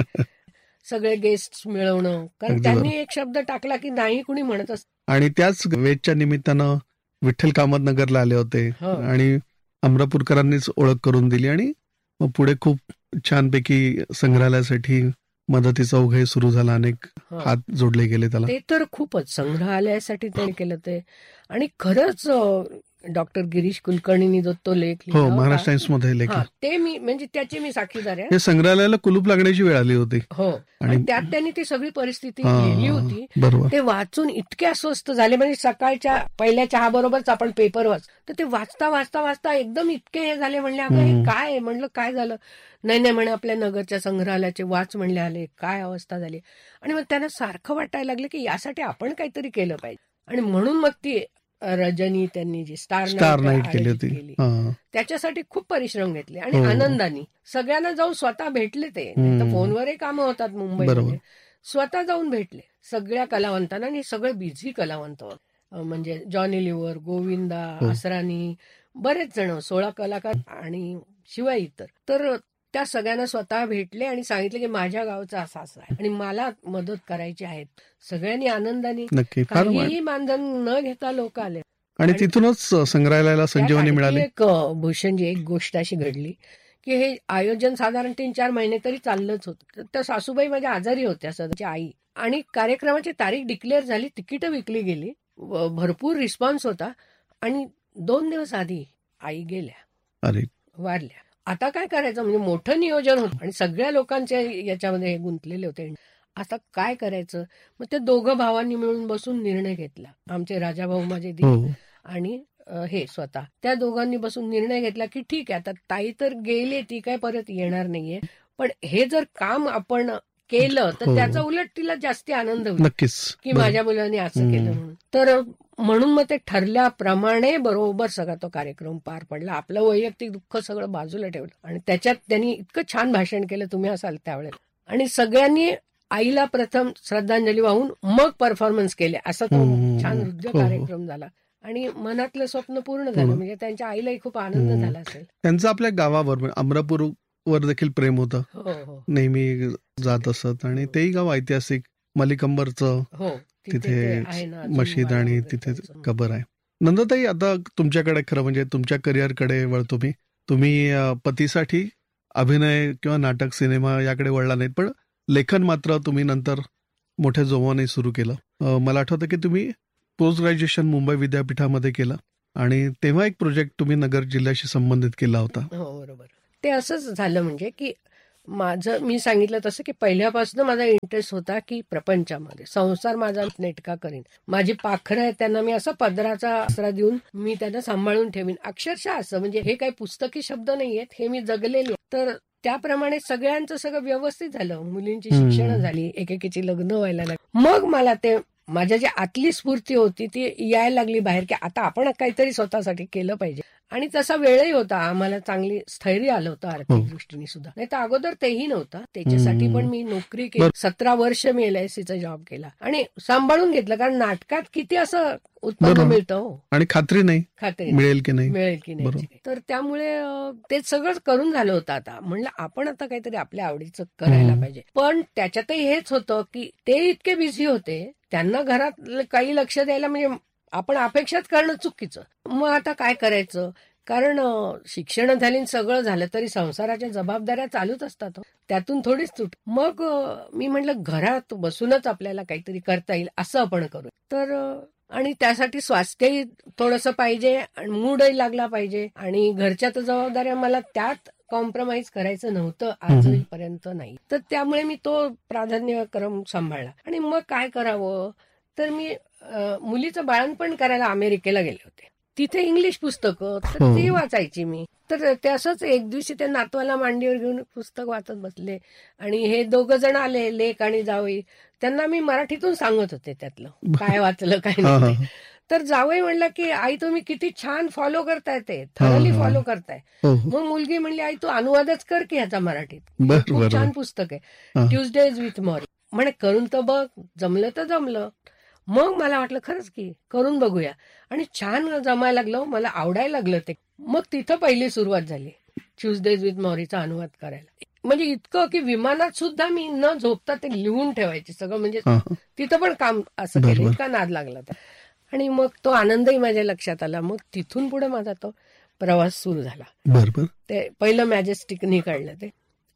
सगळे गेस्ट मिळवणं, कारण त्यांनी एक शब्द टाकला की नाही कुणी म्हणत असत. आणि त्याच वेदच्या निमित्तानं विठ्ठल कामत नगरला आले होते आणि अमरापूरकरांनीच ओळख करून दिली आणि मग पुढे खूप छानपैकी संग्रहालयासाठी मदतीचा ओघ सुरू झाला, अनेक हात जोडले गेले त्याला. ते तर खूपच संग्रहालयासाठी त्यांनी केलं ते. आणि खरंच डॉक्टर गिरीश कुलकर्णींनी जो तो लेख लिहिला, महाराष्ट्र टाइम्स मध्ये लेख, ते मी म्हणजे त्याची मी साक्षीदार आहे. हे संग्रहालयाला कुलूप लागण्याची वेळ आली होती. हो, आणि त्यात त्यांनी ती सगळी परिस्थिती लिहिली होती. ते वाचून इतके अस्वस्थ झाले, म्हणजे सकाळच्या पहिल्या चहा बरोबरच आपण पेपर वाच, तर ते वाचता वाचता वाचता एकदम इतके हे झाले. म्हणले अगं हे काय, म्हणलं काय झालं, नाही म्हणे आपल्या नगरच्या संग्रहालयाचे वाच म्हणले आले, काय अवस्था झाली. आणि मग त्यांना सारखं वाटायला लागलं की यासाठी आपण काहीतरी केलं पाहिजे. आणि म्हणून मग ती रजनी त्यांनी जी स्टार नाईट केली होती त्याच्यासाठी खूप परिश्रम घेतले. आणि आनंदाने सगळ्यांना जाऊन स्वतः भेटले. ते फोनवरही कामं होतात मुंबईमध्ये, स्वतः जाऊन भेटले सगळ्या कलावंतांना. आणि सगळे बिझी कलावंत, म्हणजे जॉनी लिव्हर, गोविंदा, असरानी, बरेच जण, 16 कलाकार आणि शिवाय इतर. तर त्या सगळ्यांना स्वतः भेटले आणि सांगितले की माझ्या गावचा असा आहे आणि मला मदत करायची आहे. सगळ्यांनी आनंदाने, काहीही मानधन न घेता लोक आले आणि तिथूनच संग्रहालयाला संजीवनी मिळाली. एक भूषणजी एक गोष्ट अशी घडली की हे आयोजन साधारण 3-4 महिने तरी चाललंच होतं. तर सासूबाई माझ्या आजारी होत्या, सध्याची आई, आणि कार्यक्रमाची तारीख डिक्लेअर झाली, तिकीटं विकली गेली, भरपूर रिस्पॉन्स होता. आणि 2 दिवस आधी आई गेल्या, वारल्या. आता काय करायचं, म्हणजे मोठं नियोजन होतं आणि सगळ्या लोकांचे याच्यामध्ये गुंतलेले होते. आता काय करायचं, मग ते दोघं भावांनी मिळून बसून निर्णय घेतला. आमचे राजाभाऊ माझे दीर आणि हे स्वतः, त्या दोघांनी बसून निर्णय घेतला की ठीक आहे, आता ताई तर गेली, ती काय परत येणार नाहीये, पण हे जर काम आपण केलं तर त्याचा उलट तिला जास्ती आनंद होईल नक्कीच की माझ्या मुलांनी असं केलं म्हणून. तर म्हणून मग ते ठरल्याप्रमाणे बरोबर सगळा तो कार्यक्रम पार पडला. आपलं वैयक्तिक दुःख सगळं बाजूला ठेवलं आणि त्याच्यात त्यांनी इतकं छान भाषण केलं, तुम्ही असाल त्यावेळेला. आणि सगळ्यांनी आईला प्रथम श्रद्धांजली वाहून मग परफॉर्मन्स केले. असा तो छान हृदय कार्यक्रम झाला आणि मनातलं स्वप्न पूर्ण झालं. म्हणजे त्यांच्या आईलाही खूप आनंद झाला असेल. त्यांचं आपल्या गावावर अमरापूर वर देखील प्रेम होतं, नेहमी जात असत. आणि तेही गाव ऐतिहासिक, मलिकंबरचं तिथे मशीद आणि तिथे कबर आहे. नंदाताई, आता तुमच्याकडे खरं म्हणजे तुमच्या करिअरकडे वळतो मी. तुम्ही पतीसाठी अभिनय किंवा नाटक, सिनेमा याकडे वळला नाहीत, पण लेखन मात्र तुम्ही नंतर मोठ्या जोमाने सुरू केलं. मला आठवतं की तुम्ही पोस्ट ग्रॅज्युएशन मुंबई विद्यापीठामध्ये केलं आणि तेव्हा एक प्रोजेक्ट तुम्ही नगर जिल्ह्याशी संबंधित केला होता. हो, बरोबर. ते असंच झालं म्हणजे की मी सांगितलं तसं की पहिल्यापासून माझा इंटरेस्ट होता की प्रपंचामध्ये संसार माझा नेटका करीन. माझी पाखरं आहे त्यांना मी असा पदराचा आसरा देऊन मी त्यांना सांभाळून ठेवीन. अक्षरशः असं म्हणजे हे काही पुस्तकी शब्द नाहीयेत, हे मी जगलेले. तर त्याप्रमाणे सगळ्यांचं सगळं व्यवस्थित झालं. मुलींची शिक्षण झाली, एकेकीची लग्न व्हायला लागली. मग मला ते माझ्या जी आतली स्फूर्ती होती ती यायला लागली बाहेर की आता आपण काहीतरी स्वतःसाठी केलं पाहिजे. आणि तसा वेळही होता, आम्हाला चांगली स्थैर्य आलं होतं आर्थिक दृष्टीने सुद्धा. नाही तर अगोदर तेही नव्हतं. त्याच्यासाठी पण मी नोकरी केली. 17 वर्ष मी LICचा जॉब केला आणि सांभाळून घेतलं, कारण नाटकात किती असं उत्पन्न मिळतं हो, आणि खात्री मिळेल की नाही. तर त्यामुळे ते सगळं करून झालं होतं. आता म्हणलं आपण आता काहीतरी आपल्या आवडीचं करायला पाहिजे. पण त्याच्यातही हेच होतं की ते इतके बिझी होते, त्यांना घरात काही लक्ष द्यायला म्हणजे आपण अपेक्षाच करणं चुकीचं. मग आता काय करायचं, कारण शिक्षण झाली सगळं झालं तरी संसाराच्या जबाबदाऱ्या चालूच असतात, त्यातून थोडीच सुट. मग मी म्हटलं घरात बसूनच आपल्याला काहीतरी करता येईल असं आपण करू. तर आणि त्यासाठी स्वास्थ्यही थोडंसं पाहिजे आणि मूडही लागला पाहिजे आणि घरच्या तर जबाबदाऱ्या मला त्यात कॉम्प्रोमाइज करायचं नव्हतं आजपर्यंत नाही. तर त्यामुळे मी तो प्राधान्यक्रम सांभाळला. आणि मग काय करावं, तर मी मुलीचं बाळंतपण करायला अमेरिकेला गेले होते. तिथे इंग्लिश पुस्तकं तर ती वाचायची मी. तर ते असंच एक दिवशी त्या नातवाला मांडीवर घेऊन पुस्तक वाचत बसले आणि हे दोघं जण आले, लेक आणि जावई. त्यांना मी मराठीतून सांगत होते त्यातलं काय वाचलं काय नाही. तर जावई म्हणलं की आई तुम्ही किती छान फॉलो करताय, ते थरली फॉलो करताय. मग मुलगी म्हणली आई तू अनुवादच कर की ह्याचा मराठीत, खूप छान पुस्तक आहे ट्युजडेज विथ मॉरी. म्हणे करून तर बघ, जमलं तर जमलं. मग मला वाटलं खरंच की करून बघूया आणि छान जमायला लागलं, मला आवडायला लागलं ते. मग तिथं पहिली सुरुवात झाली ट्युजडेज विथ मॉरीचा अनुवाद करायला. म्हणजे इतकं की विमानात सुद्धा मी न झोपता ते लिहून ठेवायचे सगळं, म्हणजे तिथं पण काम असं केलं, इतका नाद लागला तर. आणि मग तो आनंदही माझ्या लक्षात आला. मग तिथून पुढे माझा तो प्रवास सुरू झाला. बरोबर. ते पहिलं मॅजेस्टिकनी काढलं ते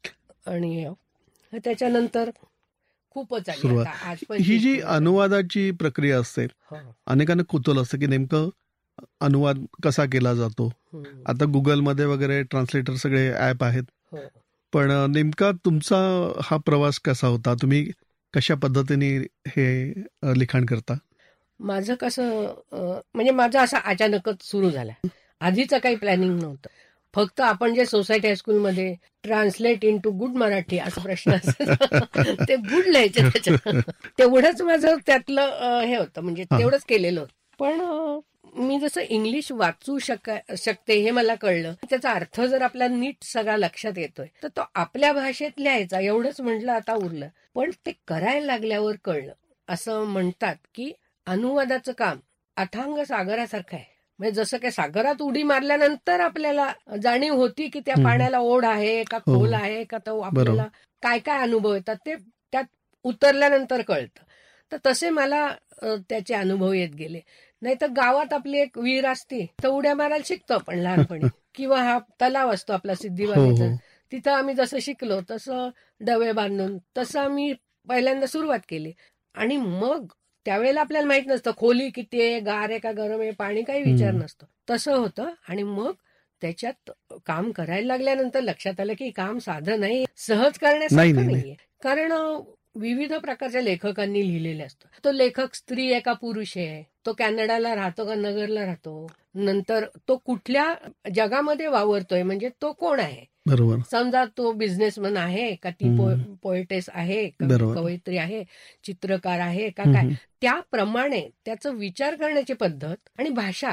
आणि त्याच्यानंतर खूपच आली. ही जी अनुवादाची प्रक्रिया असते, अनेकांना कुतूहल असतं की नेमकं अनुवाद कसा केला जातो. आता गुगलमध्ये वगैरे ट्रान्सलेटर सगळे ऍप आहेत, पण नेमका तुमचा हा प्रवास कसा होता, तुम्ही कशा पद्धतीने हे लिखाण करता? माझं कसं म्हणजे माझं असं अचानकच सुरू झालं. आधीचं काही प्लॅनिंग नव्हतं. फक्त आपण जे सोसायटी हायस्कूलमध्ये translate in to good Marathi असा प्रश्न असायचा, ते गुड लिहायचे त्याच्यात. तेवढंच माझं त्यातलं हे होतं, म्हणजे तेवढंच केलेलं होतं. पण मी जसं इंग्लिश वाचू शकते हे मला कळलं. त्याचा अर्थ जर आपला नीट सगळा लक्षात येतोय तर तो आपल्या भाषेत लिहायचा, एवढंच म्हटलं आता उरलं. पण ते करायला लागल्यावर कळलं. असं म्हणतात की अनुवादाचं काम अथांग सागरासारखं आहे. म्हणजे जसं काय सागरात उडी मारल्यानंतर आपल्याला जाणीव होती की त्या पाण्याला ओढ आहे का खोल आहे का, तो आपल्याला काय काय अनुभव येतात ते त्यात उतरल्यानंतर कळतं. तर तसे मला त्याचे अनुभव येत गेले. नाही तर गावात आपली एक विहीर असते तर उड्या मारायला शिकतो आपण लहानपणी, किंवा हा तलाव असतो आपला सिद्धिवाडीचा, तिथं आम्ही जसं शिकलो तसं डबे बांधून तसं आम्ही पहिल्यांदा सुरुवात केली. आणि मग त्यावेळेला आपल्याला माहित नसतं खोली किती आहे, गार आहे का गरम आहे, पाणी काही विचार नसतो. तसं होतं. आणि मग त्याच्यात काम करायला लागल्यानंतर लक्षात आलं की काम साधं नाही, सहज करण्यासारखं नाहीये. कारण विविध प्रकारच्या लेखकांनी लिहिलेले असतं. तो लेखक स्त्री आहे का पुरुष आहे, तो कॅनडाला राहतो का नगरला राहतो, नंतर तो कुठल्या जगामध्ये वावरतोय, म्हणजे तो कोण आहे. बरोबर. समजा तो बिझनेसमॅन आहे का, ती पोएटेस आहे का, कवयित्री आहे, चित्रकार आहे का, काय, त्याप्रमाणे त्याचं विचार करण्याची पद्धत आणि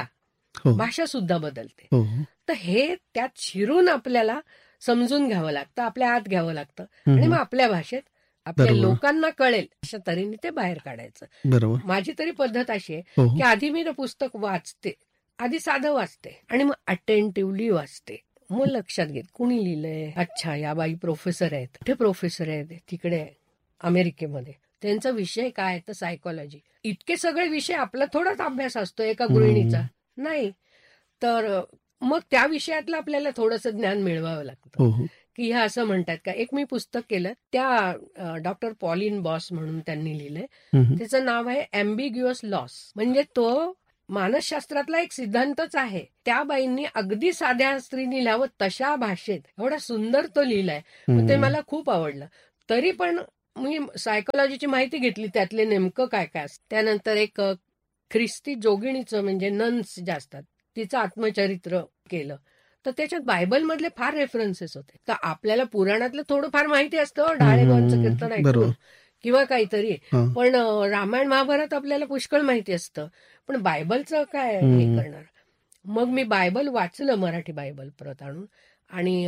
भाषा सुद्धा बदलते. तर हे त्यात शिरून आपल्याला समजून घ्यावं लागतं, आपल्या आत घ्यावं लागतं आणि मग आपल्या भाषेत आपल्या लोकांना कळेल अशा तऱ्हेने ते बाहेर काढायचं. बरोबर. माझी तरी पद्धत अशी आहे की आधी मी पुस्तक वाचते, आधी साधं वाचते आणि मग अटेंटिव्हली वाचते. मग लक्षात घेत कुणी लिहिलंय, अच्छा या बाई प्रोफेसर आहेत, कुठे प्रोफेसर आहेत, तिकडे अमेरिकेमध्ये, त्यांचा विषय काय तर सायकोलॉजी. इतके सगळे विषय आपला थोडाच अभ्यास असतो एका गृहिणीचा, नाही. तर मग त्या विषयातलं आपल्याला थोडंसं ज्ञान मिळवावं लागतं. हो हो. की ह्या असं म्हणतात का. एक मी पुस्तक केलं, त्या डॉक्टर पॉलिन बॉस म्हणून त्यांनी लिहिलंय. हम्म. त्याचं नाव आहे ॲम्बिग्युअस लॉस. म्हणजे तो मानसशास्त्रातला एक सिद्धांतच आहे. त्या बाईंनी अगदी साध्या स्त्रीने लिहावं तशा भाषेत एवढा सुंदर तो लिहिलाय. मग ते मला खूप आवडलं. तरी पण मी सायकोलॉजीची माहिती घेतली, त्यातले नेमकं काय काय असतं. त्यानंतर एक ख्रिस्ती जोगिणीचं म्हणजे नन्स ज्या असतात तिचं आत्मचरित्र केलं. तर त्याच्यात बायबलमधले फार रेफरन्सेस होते. तर आपल्याला पुराणातलं थोडंफार माहिती असतं, ढाळेबोनचं कीर्तन ऐकून किंवा काहीतरी, पण रामायण महाभारत आपल्याला पुष्कळ माहिती असतं, पण बायबलचं काय हे करणार. मग मी बायबल वाचलं, मराठी बायबल परत आणून. आणि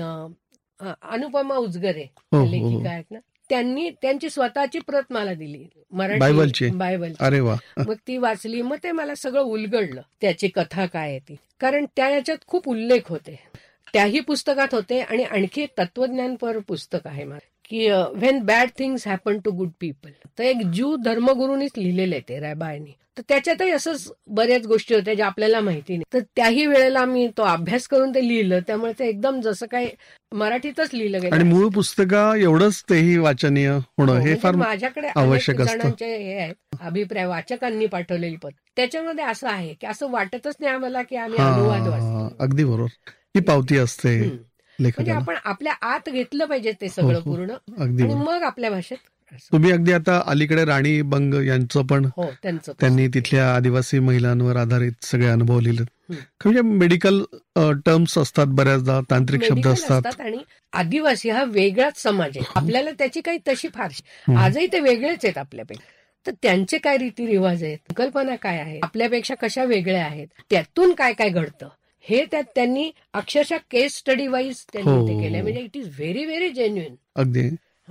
अनुपमा उजगरे लेखिका आहेत ना, त्यांनी त्यांची स्वतःची प्रत मला दिली मराठी बायबल. अरे वा. मग ती वाचली. मग ते मला सगळं उलगडलं, त्याची कथा काय आहे ती. कारण त्या याच्यात खूप उल्लेख होते, त्याही पुस्तकात होते. आणि आणखी एक तत्वज्ञानपर पुस्तक आहे की when bad things happen to good people. तर एक ज्यू धर्मगुरूनीच लिहिलेले ते रॅबायनी. तर त्याच्यातही असंच बऱ्याच गोष्टी होत्या ज्या आपल्याला माहिती नाही. तर त्याही वेळेला मी तो अभ्यास करून ते लिहिलं. त्यामुळे ते एकदम जसं काही मराठीतच लिहिलं गेलं. आणि मूळ पुस्तका एवढंच तेही वाचनीय होणं हे फार माझ्याकडे आवश्यक असतं. जणांचे हे आहेत अभिप्राय, वाचकांनी पाठवलेली पत्र. त्याच्यामध्ये असं आहे की असं वाटतच नाही आम्हाला की आम्ही अनुवाद वाचतो. अगदी बरोबर. ही पावती असते. म्हणजे आपण आपल्या आत घेतलं पाहिजे ते सगळं पूर्ण, आणि मग आपल्या भाषेत. तुम्ही अगदी आता अलीकडे राणी बंग यांचं पण त्यांनी तिथल्या आदिवासी महिलांवर आधारित सगळे अनुभव लिहिले. म्हणजे मेडिकल टर्म्स असतात, बऱ्याचदा तांत्रिक शब्द असतात. आणि आदिवासी हा वेगळाच समाज आहे. आपल्याला त्याची काही तशी फारशी, आजही ते वेगळेच आहेत आपल्यापेक्षा. तर त्यांचे काय रीतिरिवाज आहेत, कल्पना काय आहे, आपल्यापेक्षा कशा वेगळ्या आहेत, त्यातून काय काय घडतं हे त्यात त्यांनी अक्षरशः केस स्टडी वाईज त्यांनी ते केलंय. म्हणजे it is very very genuine. अगदी.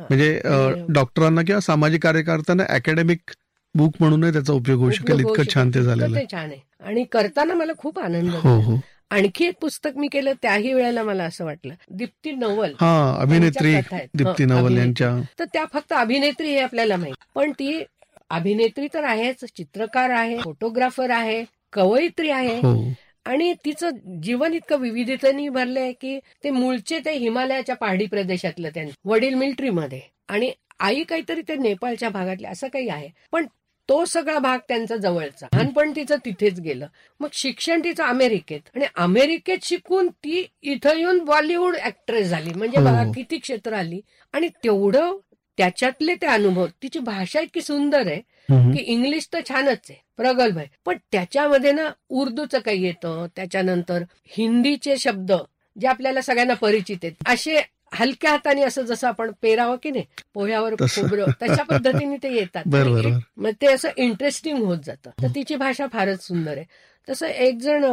म्हणजे डॉक्टरांना किंवा सामाजिक कार्यकर्त्यांना अकॅडमिक बुक म्हणून त्याचा उपयोग होऊ शकेल, इतकं छान ते झालेलं आहे. छान आहे. आणि करताना मला खूप आनंद झाला. आणखी एक पुस्तक मी केलं, त्याही वेळेला मला असं वाटलं, दीप्ती नवल, अभिनेत्री दीप्ती नवल यांच्या. तर त्या फक्त अभिनेत्री हे आपल्याला माहिती, पण ती अभिनेत्री तर आहेच, चित्रकार आहे, फोटोग्राफर आहे, कवयित्री आहे. आणि तिचं जीवन इतकं विविधतेने भरलंय की ते मूळचे ते हिमालयाच्या पहाडी प्रदेशातलं, त्यांनी वडील मिलिटरीमध्ये आणि आई काहीतरी ते नेपाळच्या भागातले, असं काही आहे. पण तो सगळा भाग त्यांचा जवळचा. लहानपण तिचं तिथेच गेलं. मग शिक्षण तिचं अमेरिकेत, आणि अमेरिकेत शिकून ती इथं येऊन बॉलिवूड ऍक्ट्रेस झाली. म्हणजे बघा किती क्षेत्र आली. आणि तेवढं त्याच्यातले ते अनुभव. तिची भाषा इतकी सुंदर आहे की इंग्लिश तर छानच आहे, प्रगल्भ आहे, पण त्याच्यामध्ये ना उर्दूचं काही येतं, त्याच्यानंतर हिंदीचे शब्द जे आपल्याला सगळ्यांना परिचित आहेत, असे हलक्या हाताने असं जसं आपण पेरावं की नाही पोह्यावर खोबरं, तशा पद्धतीने ते येतात. मग ते असं इंटरेस्टिंग होत जातं. तर तिची भाषा फारच सुंदर आहे. तसं एक जण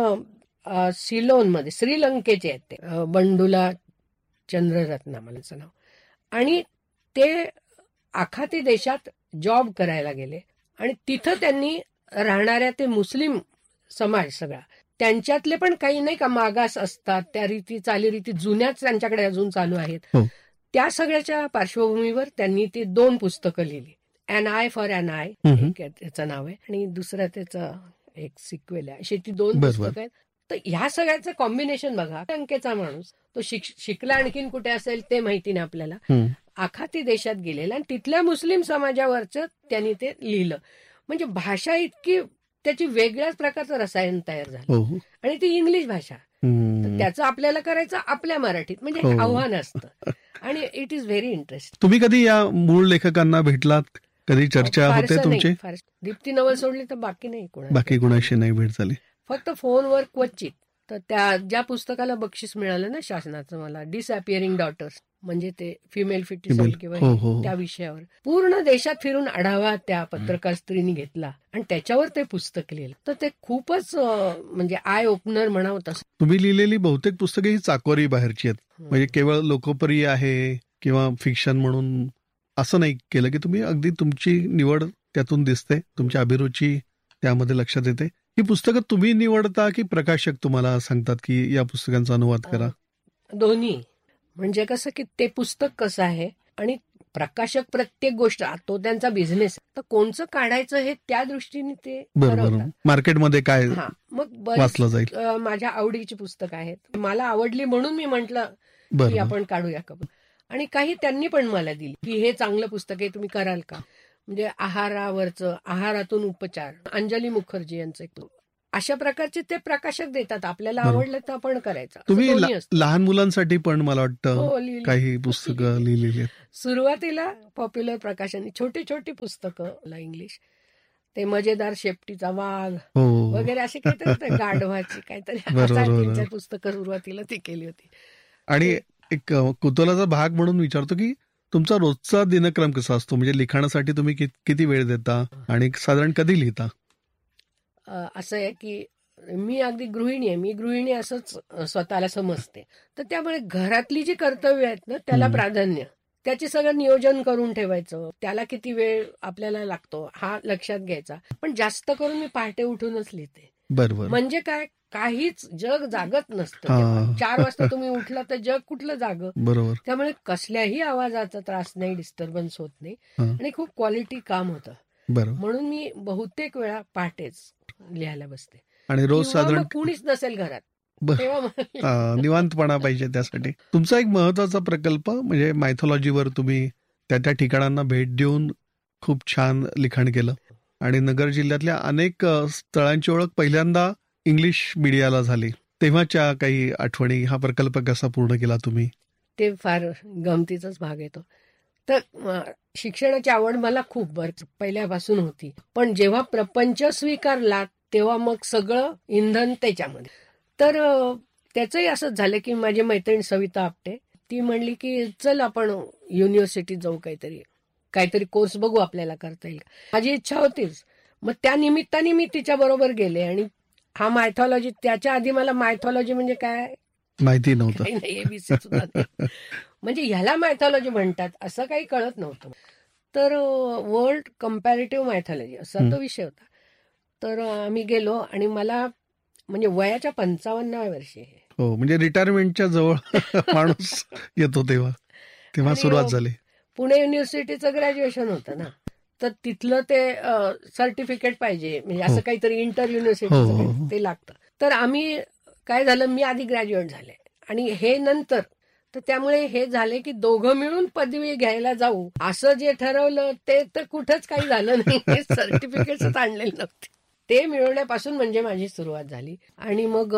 सिलोनमध्ये, श्रीलंकेचे आहेत ते, बंडुला चंद्ररत्ना मलाचं नाव, आणि ते आखाती देशात जॉब करायला गेले. आणि तिथं त्यांनी राहणाऱ्या ते मुस्लिम समाज सगळा, त्यांच्यातले पण काही नाही का मागास असतात, त्या रीती चालीरीती जुन्याच त्यांच्याकडे अजून चालू आहेत. त्या सगळ्याच्या पार्श्वभूमीवर त्यांनी ती 2 पुस्तकं लिहिली. And I for and I त्याचं नाव आहे, आणि दुसरं त्याचं एक सिक्वेल आहे. अशी ती 2 पुस्तकं आहेत. तर ह्या सगळ्याचं कॉम्बिनेशन बघा. अंकेचा माणूस तो शिकला आणखीन कुठे असेल ते माहिती नाही आपल्याला, आखाती देशात गेलेला, आणि तिथल्या मुस्लिम समाजावरचं त्यांनी ते लिहिलं. म्हणजे भाषा इतकी त्याची वेगळ्याच प्रकारचं रसायन तयार झालं, आणि ती इंग्लिश भाषा. तर त्याचं आपल्याला करायचं आपल्या मराठीत, म्हणजे आव्हान असतं. आणि इट इज व्हेरी इंटरेस्टिंग. तुम्ही कधी या मूळ लेखकांना भेटलात, कधी चर्चा होते तुमची? दीप्ती नवल सोडली तर बाकी कुणाशी नाही भेट झाली, फक्त फोनवर क्वचित. तर त्या ज्या पुस्तकाला बक्षीस मिळालं ना शासनाचं मला, डिसअपिअरिंग डॉटर्स, म्हणजे ते फिमेल फिटिसाइड किंवा त्या विषयावर पूर्ण देशात फिरून आढावा त्या पत्रकार स्त्रीने घेतला, आणि त्याच्यावर ते पुस्तक लिहिलं. तर ते खूपच म्हणजे आय ओपनर म्हणावं तसं. तुम्ही लिहिलेली बहुतेक पुस्तके ही चाकोरी बाहेरची आहेत, म्हणजे केवळ लोकप्रिय आहे किंवा फिक्शन म्हणून असं नाही केलं, की तुम्ही अगदी तुमची निवड त्यातून दिसते, तुमची अभिरुची त्यामध्ये लक्षात येते. ही पुस्तकं तुम्ही निवडता की प्रकाशक तुम्हाला सांगतात की या पुस्तकांचा अनुवाद करा? दोन्ही. म्हणजे कसं की ते पुस्तक कसं आहे आणि प्रकाशक प्रत्येक गोष्ट तो त्यांचा बिझनेस, तर कोणचं काढायचं हे त्या दृष्टीने ते बरोबर. ठरवतात. मार्केटमध्ये काय हा, मग वाचलं जाईल. माझ्या आवडीची पुस्तकं आहेत, मला आवडली म्हणून मी म्हंटल की बरोबर. आपण काढूया का. आणि काही त्यांनी पण मला दिली की हे चांगलं पुस्तक आहे, तुम्ही कराल का. म्हणजे आहारावरचं, आहारातून उपचार, अंजली मुखर्जी यांचं एक. अशा प्रकारचे ते प्रकाशक देतात. आपल्याला बरोबर. आवडलं तर आपण करायचं. असं तुम्ही दोन्ही असतं. लहान मुलांसाठी पण मला हो, वाटतं लिहिली. काही पुस्तकं लिहिलेली आहेत. सुरुवातीला पॉप्युलर प्रकाशनने छोटी छोटी पुस्तकं इंग्लिश, ते मजेदार शेपटीचा वाघ हो वगैरे असे काहीतरी होते, गाढवाची काहीतरी बरोबर, असा बरोबर. 3-4 पुस्तकं सुरुवातीला ती केली होती. आणि एक कुतूहलाचा भाग म्हणून विचारतो की तुमचा रोजचा दिनक्रम कसा असतो, म्हणजे लिखाणासाठी तुम्ही किती वेळ देता आणि साधारण कधी लिहिता? असं आहे की मी अगदी गृहिणी आहे, मी गृहिणी असंच स्वतःला समजते. तर त्यामुळे घरातली जी कर्तव्य आहेत ना त्याला प्राधान्य, त्याचे सगळं नियोजन करून ठेवायचं, त्याला किती वेळ आपल्याला लागतो हा लक्षात घ्यायचा. पण जास्त करून मी पहाटे उठूनच लिहिते. बरोबर. म्हणजे काय, काहीच जग जागत नसतं हा. तेव्हा. 4 वाजता तुम्ही उठला तर जग कुठलं जाग. बरोबर. त्यामुळे कसल्याही आवाजाचा त्रास नाही, डिस्टर्बन्स होत नाही हा. आणि खूप क्वालिटी काम होतं. बरोबर. म्हणून मी बहुतेक वेळा पहाटेच लिहायला बसते. आणि रोज किंवा साधारण मग कुणीच नसेल घरात बर. तेव्हा मला निवांतपणा पाहिजे त्यासाठी. तुमचा एक महत्वाचा प्रकल्प म्हणजे मायथॉलॉजीवर तुम्ही त्या ठिकाणांना भेट देऊन खूप छान लिखाण केलं आणि नगर जिल्ह्यातल्या अनेक स्थळांची ओळख पहिल्यांदा इंग्लिश मीडियाला झाली. तेव्हाच्या काही आठवणी, हा प्रकल्प कसा पूर्ण केला तुम्ही? ते फार गमतीचाच भाग येतो. तर शिक्षणाची आवड मला खूप पहिल्यापासून होती, पण जेव्हा प्रपंच स्वीकारला तेव्हा मग सगळं इंधन त्याच्यामध्ये. तर त्याचंही असंच झालं की माझी मैत्रीण सविता आपटे, ती म्हणली की चल आपण युनिव्हर्सिटीत जाऊ, काहीतरी कोर्स बघू आपल्याला करता येईल. माझी इच्छा होतीच. मग त्या निमित्ताने मी तिच्या बरोबर गेले आणि हा मायथॉलॉजी, त्याच्या आधी मला मायथॉलॉजी म्हणजे काय माहिती नव्हतं. काही नाही, एबीसी सुद्धा नाही. म्हणजे ह्याला मायथॉलॉजी म्हणतात असं काही कळत नव्हतं. तर वर्ल्ड कम्पॅरेटिव्ह मायथॉलॉजी असा तो विषय होता. तर आम्ही गेलो आणि मला म्हणजे वयाच्या 55व्या वर्षी. हो, म्हणजे रिटायरमेंटच्या जवळ माणूस येतो तेव्हा आणि सुरुवात झाली. पुणे युनिव्हर्सिटीचं ग्रॅज्युएशन होतं ना, तर तिथलं ते सर्टिफिकेट पाहिजे, म्हणजे असं काहीतरी इंटर युनिव्हर्सिटीचं ते लागतं. तर आम्ही काय झालं, मी आधी ग्रॅज्युएट झाले आणि हे नंतर, तर त्यामुळे हे झाले की दोघं मिळून पदवी घ्यायला जाऊ असं जे ठरवलं ते तर कुठंच काही झालं नाही. सर्टिफिकेट्स आणलेले नव्हते. ते मिळवण्यापासून म्हणजे माझी सुरुवात झाली. आणि मग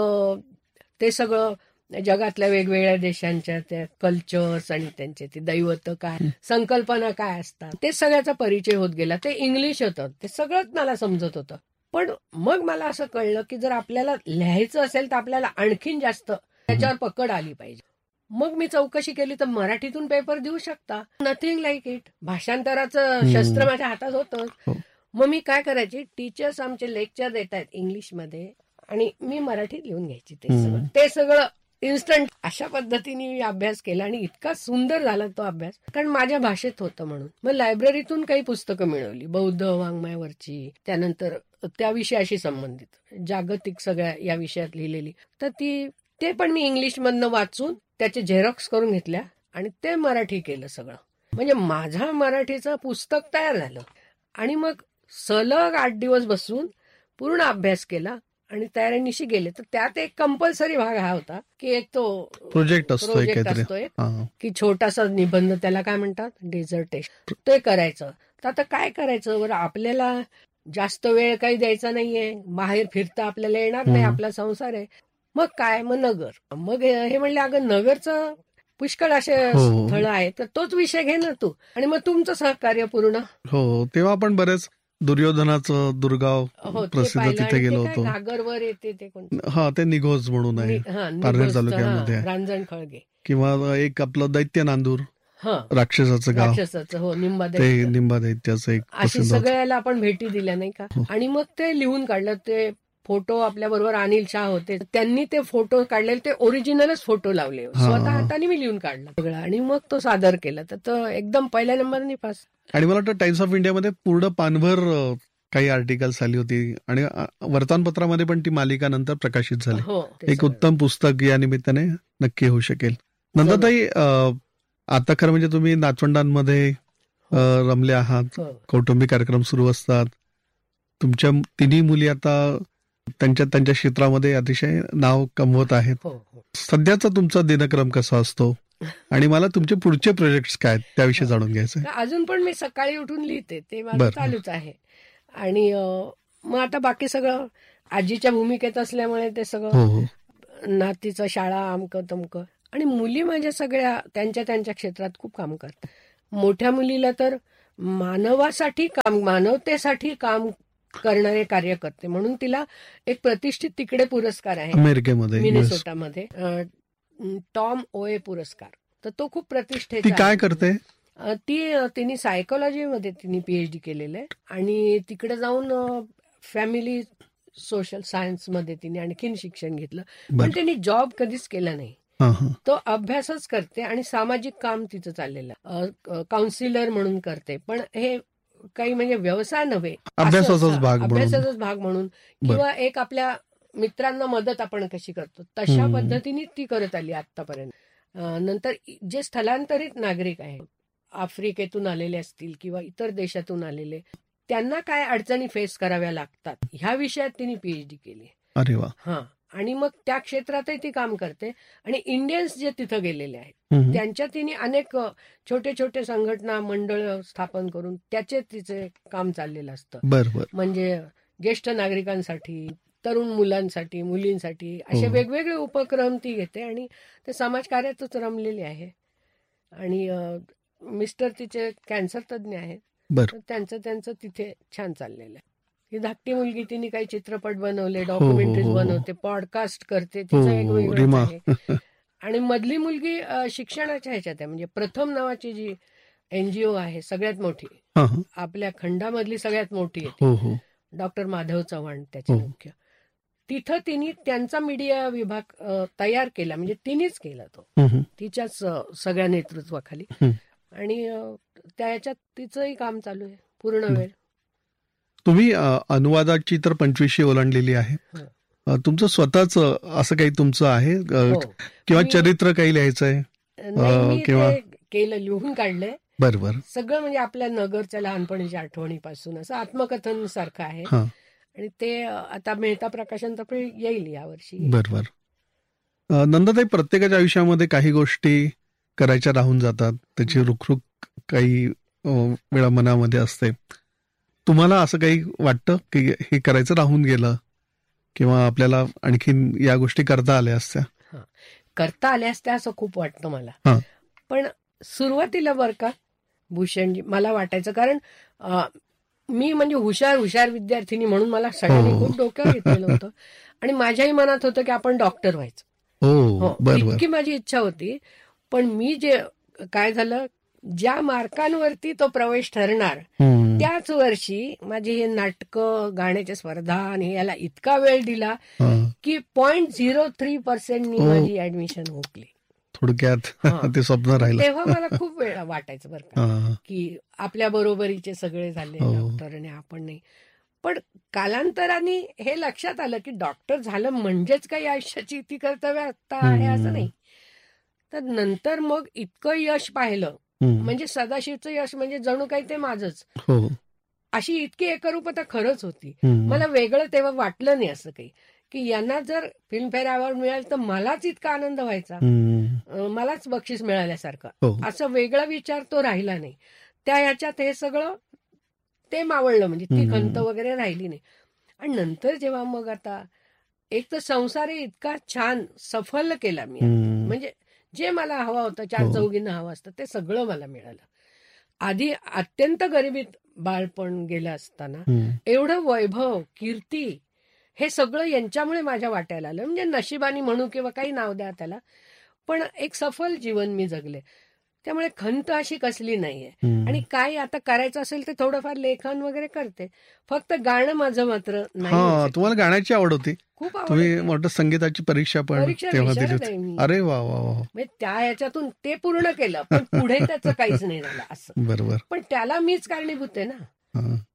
ते सगळं जगातल्या वेगवेगळ्या देशांच्या त्या कल्चर्स आणि त्यांचे ते दैवत काय, संकल्पना काय असतात, ते सगळ्याचा परिचय होत गेला. ते इंग्लिश होतं, ते सगळंच मला समजत होतं. पण मग मला असं कळलं की जर आपल्याला लिहायचं असेल तर आपल्याला आणखीन जास्त त्याच्यावर पकड आली पाहिजे. मग मी चौकशी केली तर मराठीतून पेपर देऊ शकता, नथिंग लाईक इट. भाषांतराचं शस्त्र माझ्या हातात होतं. मग मी काय करायची, टीचर्स आमचे लेक्चर देत आहेत इंग्लिशमध्ये आणि मी मराठीत लिहून घ्यायची ते सगळं इन्स्टंट. अशा पद्धतीने मी अभ्यास केला आणि इतका सुंदर झाला तो अभ्यास, कारण माझ्या भाषेत होतं म्हणून. मग लायब्ररीतून काही पुस्तकं मिळवली, बौद्ध वाङ्मयावरची, त्यानंतर त्या विषयाशी संबंधित जागतिक सगळ्या या विषयात लिहिलेली, तर ते पण मी इंग्लिशमधनं वाचून त्याचे झेरॉक्स करून घेतल्या आणि ते मराठी केलं सगळं. म्हणजे माझा मराठीचं पुस्तक तयार झालं. आणि मग सलग 8 दिवस बसून पूर्ण अभ्यास केला आणि तयारीनिशी गेले. तर त्यात एक कंपल्सरी भाग हा होता की एक तो प्रोजेक्ट असतो की छोटासा निबंध, त्याला काय म्हणतात, डेझर्टेशन, ते करायचं. तर आता काय करायचं बरं, आपल्याला जास्त वेळ काही द्यायचा नाहीये, बाहेर फिरता आपल्याला येणार नाही, आपला संसार आहे. मग काय, मग नगर. मग हे म्हणले अगं नगरचं पुष्कळ असे स्थळ आहेत, तर तोच विषय घे ना तू, आणि मग तुमचं सहकार्य पूर्ण. हो, तेव्हा आपण बरेच दुर्योधनाचं दुर्गाव प्रसिद्ध तिथे गेलो होतो. घागरवर येते ते कोणतं, हा, ते निघोज म्हणून आहे पारनेर तालुक्यामध्ये, रांजण खळगे. किंवा एक आपलं दैत्य नांदूर, राक्षसाचं गाव, हो, निंबा दैत्याचं एक. अशी सगळ्याला आपण भेटी दिल्या नाही का. आणि मग ते लिहून काढलं. ते फोटो आपल्या बरोबर अनिल शाह होते, त्यांनी ते फोटो काढलेले, ते ओरिजिनलच फोटो लावले, स्वतः हाताने मी लिहून काढला सगळं आणि मग तो सादर केला. तर तो एकदम पहिल्या नंबरने पास. आणि मला वाटतं टाइम्स ऑफ इंडियामध्ये पूर्ण पानभर काही आर्टिकल्स आली होती आणि वर्तमानपत्रामध्ये पण ती मालिका नंतर प्रकाशित झाली. एक उत्तम पुस्तक या निमित्ताने नक्की होऊ शकेल. नंदताई, आता खरं म्हणजे तुम्ही नातवंडांमध्ये रमले आहात, हो. कौटुंबिक कार्यक्रम सुरू असतात. तुमच्या तिन्ही मुली आता त्यांच्या क्षेत्रामध्ये अतिशय नाव कमवत आहेत. हो हो सध्याचा तुमचा दिनक्रम कसा असतो आणि मला तुमचे पुढचे प्रोजेक्ट्स काय आहेत त्याविषयी जाणून घ्यायचं. अजून पण मी सकाळी उठून लिहिते, ते माझं बरं. चालूच आहे. आणि मग आता बाकी सगळं आजीच्या भूमिकेत असल्यामुळे ते हो सगळं हो नातीचं शाळा अमकं तमकं. आणि मुली माझ्या सगळ्या त्यांच्या क्षेत्रात खूप काम करतात. मोठ्या मुलीला तर मानवतेसाठी काम करणारे कार्यकर्ते म्हणून तिला एक प्रतिष्ठित तिकडे पुरस्कार आहे अमेरिकेमध्ये US. मिनेसोटामध्ये, टॉम ओए पुरस्कार. तर तो खूप प्रतिष्ठेचा ती काय आहे. करते? तिने सायकोलॉजीमध्ये तिने PhD केलेलं आहे आणि तिकडे जाऊन फॅमिली सोशल सायन्समध्ये तिने आणखीन शिक्षण घेतलं. पण बरं. तिने जॉब कधीच केला नाही. हा हा तो अभ्यासच करते आणि सामाजिक काम तिचं चाललेलं आहे. काउन्सिलर म्हणून करते, पण हे काही म्हणजे व्यवसाय नव्हे, अभ्यासाचाच भाग म्हणून. अभ्यासाचाच भाग म्हणून किंवा एक आपल्या मित्रांना मदत आपण कशी करतो तशा हम्म. पद्धतीने ती करत आली आतापर्यंत. नंतर जे स्थलांतरित नागरिक आहेत, आफ्रिकेतून आलेले असतील किंवा इतर देशातून आलेले, त्यांना काय अडचणी फेस कराव्या लागतात ह्या विषयात तिने PhD केली. अरे वा. हा, आणि मग त्या क्षेत्रातही ती काम करते. आणि इंडियन्स जे तिथं गेलेले आहेत हम्म. त्यांच्या तिने अनेक छोटे छोटे संघटना मंडळ स्थापन करून त्याचे तिचे काम चाललेलं असतं. बर बर. म्हणजे ज्येष्ठ नागरिकांसाठी, तरुण मुलांसाठी, मुलींसाठी असे हो. वेगवेगळे उपक्रम ती घेते आणि ते समाजकार्यातच रमलेली आहे. आणि मिस्टर तिचे कॅन्सर तज्ज्ञ आहेत, बर. तर त्यांचं तिथे छान चाललेलं आहे. ही धाकटी मुलगी, तिने काही चित्रपट बनवले, हो, डॉक्युमेंटरीज हो. बनवते, पॉडकास्ट करते, हो, तिचं एक वेगळंच रीमा. आहे. आणि मधली मुलगी शिक्षणाच्या ह्याच्यात आहे. म्हणजे प्रथम नावाची जी NGO आहे सगळ्यात मोठी, हा हा आपल्या खंडामधली सगळ्यात मोठी आहे, हो हो डॉक्टर माधव चव्हाण त्याचे हो. मुख्य. तिथं तिने त्यांचा मीडिया विभाग तयार केला, म्हणजे तिनेच केला तो, हम्म. तिच्याच सगळ्या नेतृत्वाखाली. हम्म. आणि त्याच्यात तिचंही काम चालू आहे पूर्ण वेळ. तुम्ही अनुवादाची तर 25शी ओलांडलेली आहे. हो. तुमचं स्वतःच असं काही तुमचं आहे हो. किंवा मी- चरित्र काही लिहायचंय? नाही, मी किंवा- ते केलं, लिहून काढलंय बर बर. सगळं. म्हणजे आपल्या नगरच्या लहानपणीच्या आठवणीपासून असं आत्मकथन सारखं आहे. हा. आणि ते आता मेहता प्रकाशनतर्फे येईल यावर्षी. बर बर. नंदाताई, प्रत्येकाच्या आयुष्यामध्ये काही गोष्टी करायच्या राहून जातात, त्याची रुखरुख काही वेळा मनामध्ये असते. तुम्हाला असं काही वाटतं की हे करायचं राहून गेलं किंवा आपल्याला आणखीन या गोष्टी करता आल्या असत्या? करता आल्या असत्या असं खूप वाटतं मला. हा. पण सुरुवातीला बरं का भूषणजी मला वाटायचं, कारण मी म्हणजे हुशार विद्यार्थिनी म्हणून मला सगळ्यांनी हो. खूप डोक्यावर घेतलेलं होतं. आणि माझ्याही मनात होतं की आपण डॉक्टर व्हायचं. हो हो, बर बर. इतकी माझी इच्छा होती. पण मी जे काय झालं, ज्या मार्कांवरती तो प्रवेश ठरणार हम्म. त्याच वर्षी माझी हे नाटकं, गाण्याच्या स्पर्धा आणि याला इतका वेळ दिला हा. की 0.03% हो. माझी ऍडमिशन हुकली. थोडक्यात हा. ते स्वप्न राहिलं. तेव्हा मला खूप वेळ वाटायचं बरं का, हा. की आपल्या बरोबरीचे सगळे झाले हो. डॉक्टर आणि आपण नाही. पण कालांतराने हे लक्षात आलं की डॉक्टर झालं म्हणजेच काही आयुष्याची ती कर्तव्यता आहे असं नाही. तर नंतर मग इतकं यश पाहिलं, हम्म. म्हणजे सदाशिवचं यश म्हणजे जणू काही ते माझंच, हो. अशी इतकी एकरूपता खरंच होती. हम्म. मला वेगळं तेव्हा वाटलं नाही असं काही, की यांना जर फिल्मफेअर अवॉर्ड मिळालं तर मलाच इतका आनंद व्हायचा, हम्म. मलाच बक्षीस मिळाल्यासारखं, हो. असं वेगळा विचार तो राहिला नाही. त्या ह्याच्यात हे सगळं ते मावळलं, म्हणजे ती हम्म. खंत वगैरे राहिली नाही. आणि नंतर जेव्हा मग आता एक तर संसारही इतका छान सफल केला मी, हम्म. म्हणजे जे मला हवं होतं, चार हो. चौघींना हवं असतं ते सगळं मला मिळालं. आधी अत्यंत गरिबीत बाळपण गेलं असताना हम्म. एवढं वैभव, कीर्ती, हे सगळं यांच्यामुळे माझ्या वाट्याला आलं. म्हणजे नशिबानी म्हणू किंवा काही नाव द्या त्याला, पण एक सफल जीवन मी जगले. त्यामुळे खंत अशी कसली नाहीये. हम्म. आणि काय आता करायचं असेल तर थोडंफार लेखन वगैरे करते. फक्त गाणं माझं मात्र नाही. हा, तुम्हाला गाण्याची आवड होती. खूप आवड तुम्ही होती. मोठं संगीताची परीक्षा पण परीक्षा तेव्हा दिली विशारद आहे होती. मी. अरे वा वा वा. म्हणजे त्या ह्याच्यातून ते पूर्ण केलं, पण पुढे त्याचं काहीच नाही झालं असं. बरोबर. पण त्याला मीच कारणीभूत आहे ना. हा.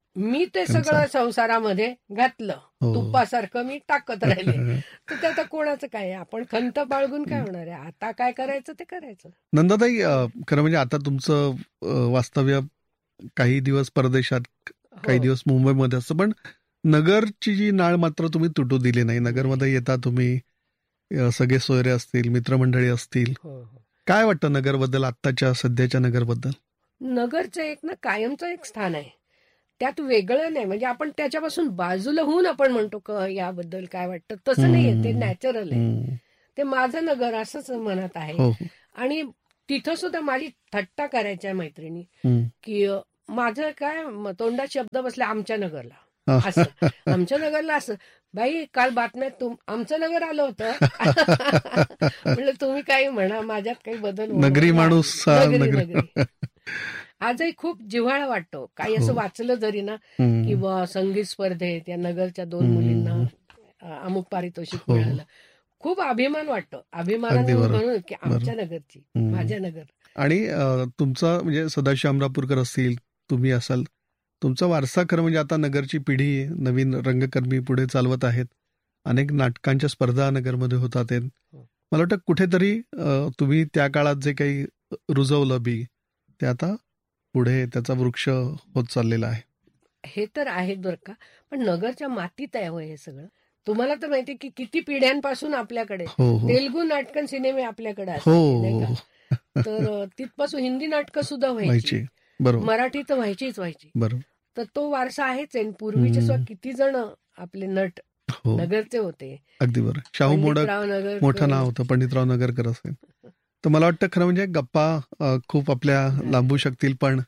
मी ते त्यांचा. सगळं संसारामध्ये घातलं, हो. तुपासारखं मी टाकत राहिले. तर ते आता कोणाचं काय, आपण खंत बाळगून काय होणार आहे, आता काय करायचं ते करायचं. नंदाताई, खरं म्हणजे आता तुमचं वास्तव्य काही दिवस परदेशात, काही हो. दिवस मुंबईमध्ये असतं, पण नगरची जी नाळ मात्र तुम्ही तुटू दिली नाही. नगरमध्ये येता तुम्ही, सगळे सोयरे असतील, मित्रमंडळी असतील. हो. काय वाटतं नगरबद्दल, आत्ताच्या सध्याच्या नगरबद्दल? नगरचं एक ना कायमचं एक स्थान आहे, त्यात वेगळं नाही. म्हणजे आपण त्याच्यापासून बाजूला होऊन आपण म्हणतो का याबद्दल काय वाटतं, तसं नाहीये. ते नॅचरल आहे, ते माझं नगर असंच मनात आहे. हो. आणि तिथं सुद्धा माझी थट्टा करायच्या मैत्रिणी की माझं काय तोंडात शब्द बसले, आमच्या नगरला असं, आमच्या नगरला असं. बाई, काल बातम्यात आमचं नगर आलं होतं. म्हणलं तुम्ही काही म्हणा, माझ्यात काही बदल होणार नगरी नाही. माणूस, नगरी. आजही खूप जिव्हाळा वाटतो काही असं वाचलं जरी ना, किंवा संगीत स्पर्धेत या नगरच्या 2 मुलींना अमुक पारितोषिक मिळालं. खूप अभिमान वाटतो, अभिमानाने म्हणून की आमच्या नगरची, माझ्या नगर. आणि तुमचा म्हणजे सदाशिव अमरापूरकर असतील, तुम्ही असाल, तुमचा वारसा खरं म्हणजे आता नगरची पिढी, नवीन रंगकर्मी पुढे चालवत आहेत. अनेक नाटकांच्या स्पर्धा नगरमध्ये होतात. मला वाटतं कुठेतरी तुम्ही त्या काळात जे काही रुजवलं बी, ते आता पुढे त्याचा वृक्ष होत चाललेला आहे. हे तर आहेत बरं का, पण नगरच्या मातीत आहे हे सगळं. तुम्हाला तर माहिती की किती पिढ्यांपासून आपल्याकडे तेलुगू नाटकं, सिनेमे आपल्याकडे असतात, नाही का? तर तिथपासून हिंदी नाटकं सुद्धा व्हायची, मराठी तर व्हायचीच. बरोबर. तर तो वारसा आहेच आहे. पूर्वीचे सुद्धा किती जण आपले नट नगरचे होते. अगदी बरं. शाहू मोडक मोठं नाव होतं, पंडितराव नगरकर असेल. तर मला वाटतं खरं म्हणजे गप्पा खूप आपल्या लांबू शकतील, पण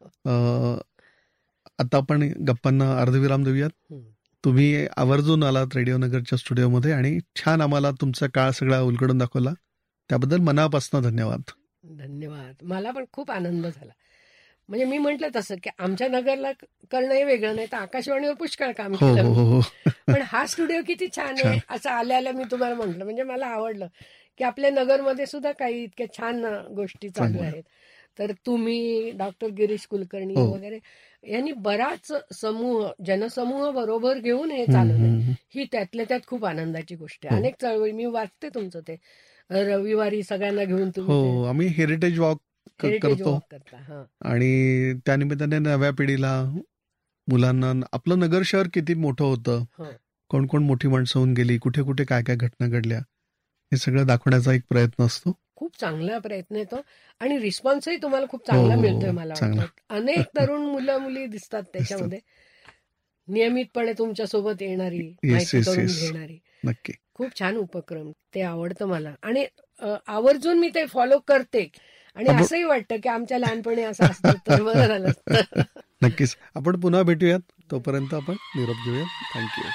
आता आपण गप्पांना अर्धविराम देऊयात. तुम्ही आवर्जून आलात रेडिओ नगरच्या स्टुडिओमध्ये आणि छान आम्हाला तुमचा काळ सगळा उलगडून दाखवला, त्याबद्दल मनापासून धन्यवाद. धन्यवाद. मला पण खूप आनंद झाला. म्हणजे मी म्हटलं तसं की आमच्या नगरला करणं हे वेगळं, नाही तर आकाशवाणीवर पुष्कळ काम केलं, पण हा स्टुडिओ किती छान आहे असं आल्या मी तुम्हाला म्हटलं. म्हणजे मला आवडलं की आपल्या नगरमध्ये सुद्धा काही इतक्या छान गोष्टी चालू आहेत. तर तुम्ही, डॉक्टर गिरीश कुलकर्णी वगैरे यांनी बराच समूह, जनसमूह बरोबर घेऊन हे चालवलं, ही त्यातल्या त्यात खूप आनंदाची गोष्ट आहे. अनेक चळवळी मी वाचते तुमचं ते रविवारी सगळ्यांना घेऊन तुम्ही, आम्ही हेरिटेज वॉक करतो आणि त्यानिमित्ताने नव्या पिढीला, मुलांना आपलं नगर शहर किती मोठं होतं, कोण कोण मोठी माणसं होऊन गेली, कुठे कुठे काय काय घटना घडल्या, हे सगळं दाखवण्याचा एक प्रयत्न असतो. खूप चांगला प्रयत्न येतो आणि रिस्पॉन्सही तुम्हाला खूप चांगला मिळतोय. मला वाटतं अनेक तरुण मुलं मुली दिसतात त्याच्यामध्ये, नियमितपणे तुमच्या सोबत येणारी, माहिती करून घेणारी. नक्की, खूप छान उपक्रम, ते आवडतं मला आणि आवर्जून मी ते फॉलो करते. आणि असंही वाटतं की आमच्या लहानपणी असं असतं तर बरं झालं असतं. नक्कीच. आपण पुन्हा भेटूयात, तोपर्यंत आपण निरोप घेऊयात. थँक्यू.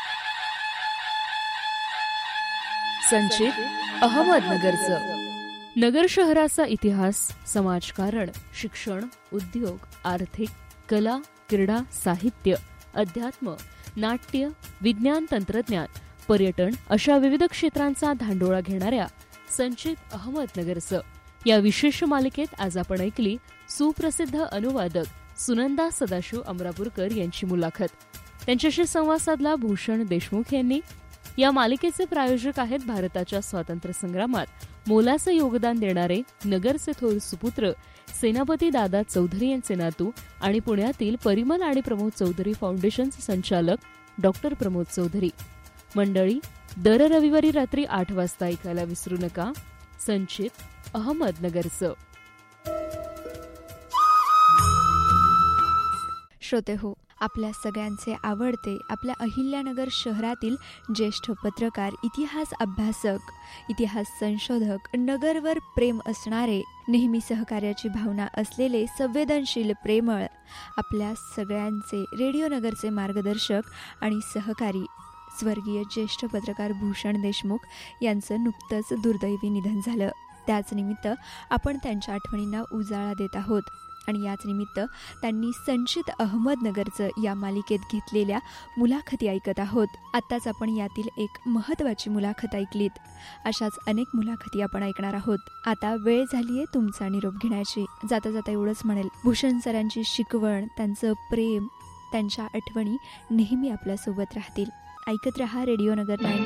संचित अहमदनगरचं. नगर शहराचा इतिहास, समाजकारण, शिक्षण, उद्योग, आर्थिक, कला, क्रीडा, साहित्य, अध्यात्म, नाट्य, विज्ञान, तंत्रज्ञान, पर्यटन अशा विविध क्षेत्रांचा धांडोळा घेणाऱ्या संचित अहमदनगरचं या विशेष मालिकेत आज आपण ऐकली सुप्रसिद्ध अनुवादक सुनंदा सदाशिव अमरापूरकर यांची मुलाखत. त्यांच्याशी संवाद साधला भूषण देशमुख यांनी. या मालिकेचे प्रायोजक आहेत भारताच्या स्वातंत्र्य संग्रामात मोलाचं योगदान देणारे नगरचे थोर सुपुत्र सेनापती दादा चौधरी यांचे नातू आणि पुण्यातील परिमल आणि प्रमोद चौधरी फाउंडेशनचे संचालक डॉक्टर प्रमोद चौधरी. मंडळी, दर रविवारी रात्री 8 वाजता ऐकायला विसरू नका संचित अहमदनगरचं. श्रोते हो, आपल्या सगळ्यांचे आवडते, आपल्या अहिल्यानगर शहरातील ज्येष्ठ पत्रकार, इतिहास अभ्यासक, इतिहास संशोधक, नगरवर प्रेम असणारे, नेहमी सहकार्याची भावना असलेले, संवेदनशील, प्रेमळ, आपल्या सगळ्यांचे रेडिओ नगरचे मार्गदर्शक आणि सहकारी स्वर्गीय ज्येष्ठ पत्रकार भूषण देशमुख यांचं नुकतंच दुर्दैवी निधन झालं. त्याच निमित्त आपण त्यांच्या आठवणींना उजाळा देत आहोत आणि याच निमित्त त्यांनी संचित अहमदनगरचं या मालिकेत घेतलेल्या मुलाखती ऐकत आहोत. आत्ताच आपण यातील एक महत्त्वाची मुलाखत ऐकलीत. अशाच अनेक मुलाखती आपण ऐकणार आहोत. आता वेळ झालीये तुमचा निरोप घेण्याची. जाता जाता एवढंच म्हणेल, भूषण सरांची शिकवण, त्यांचं प्रेम त्यांच्या आठवणी नेहमी आपल्यासोबत राहतील. ऐकत रहा रेडिओ नगर 90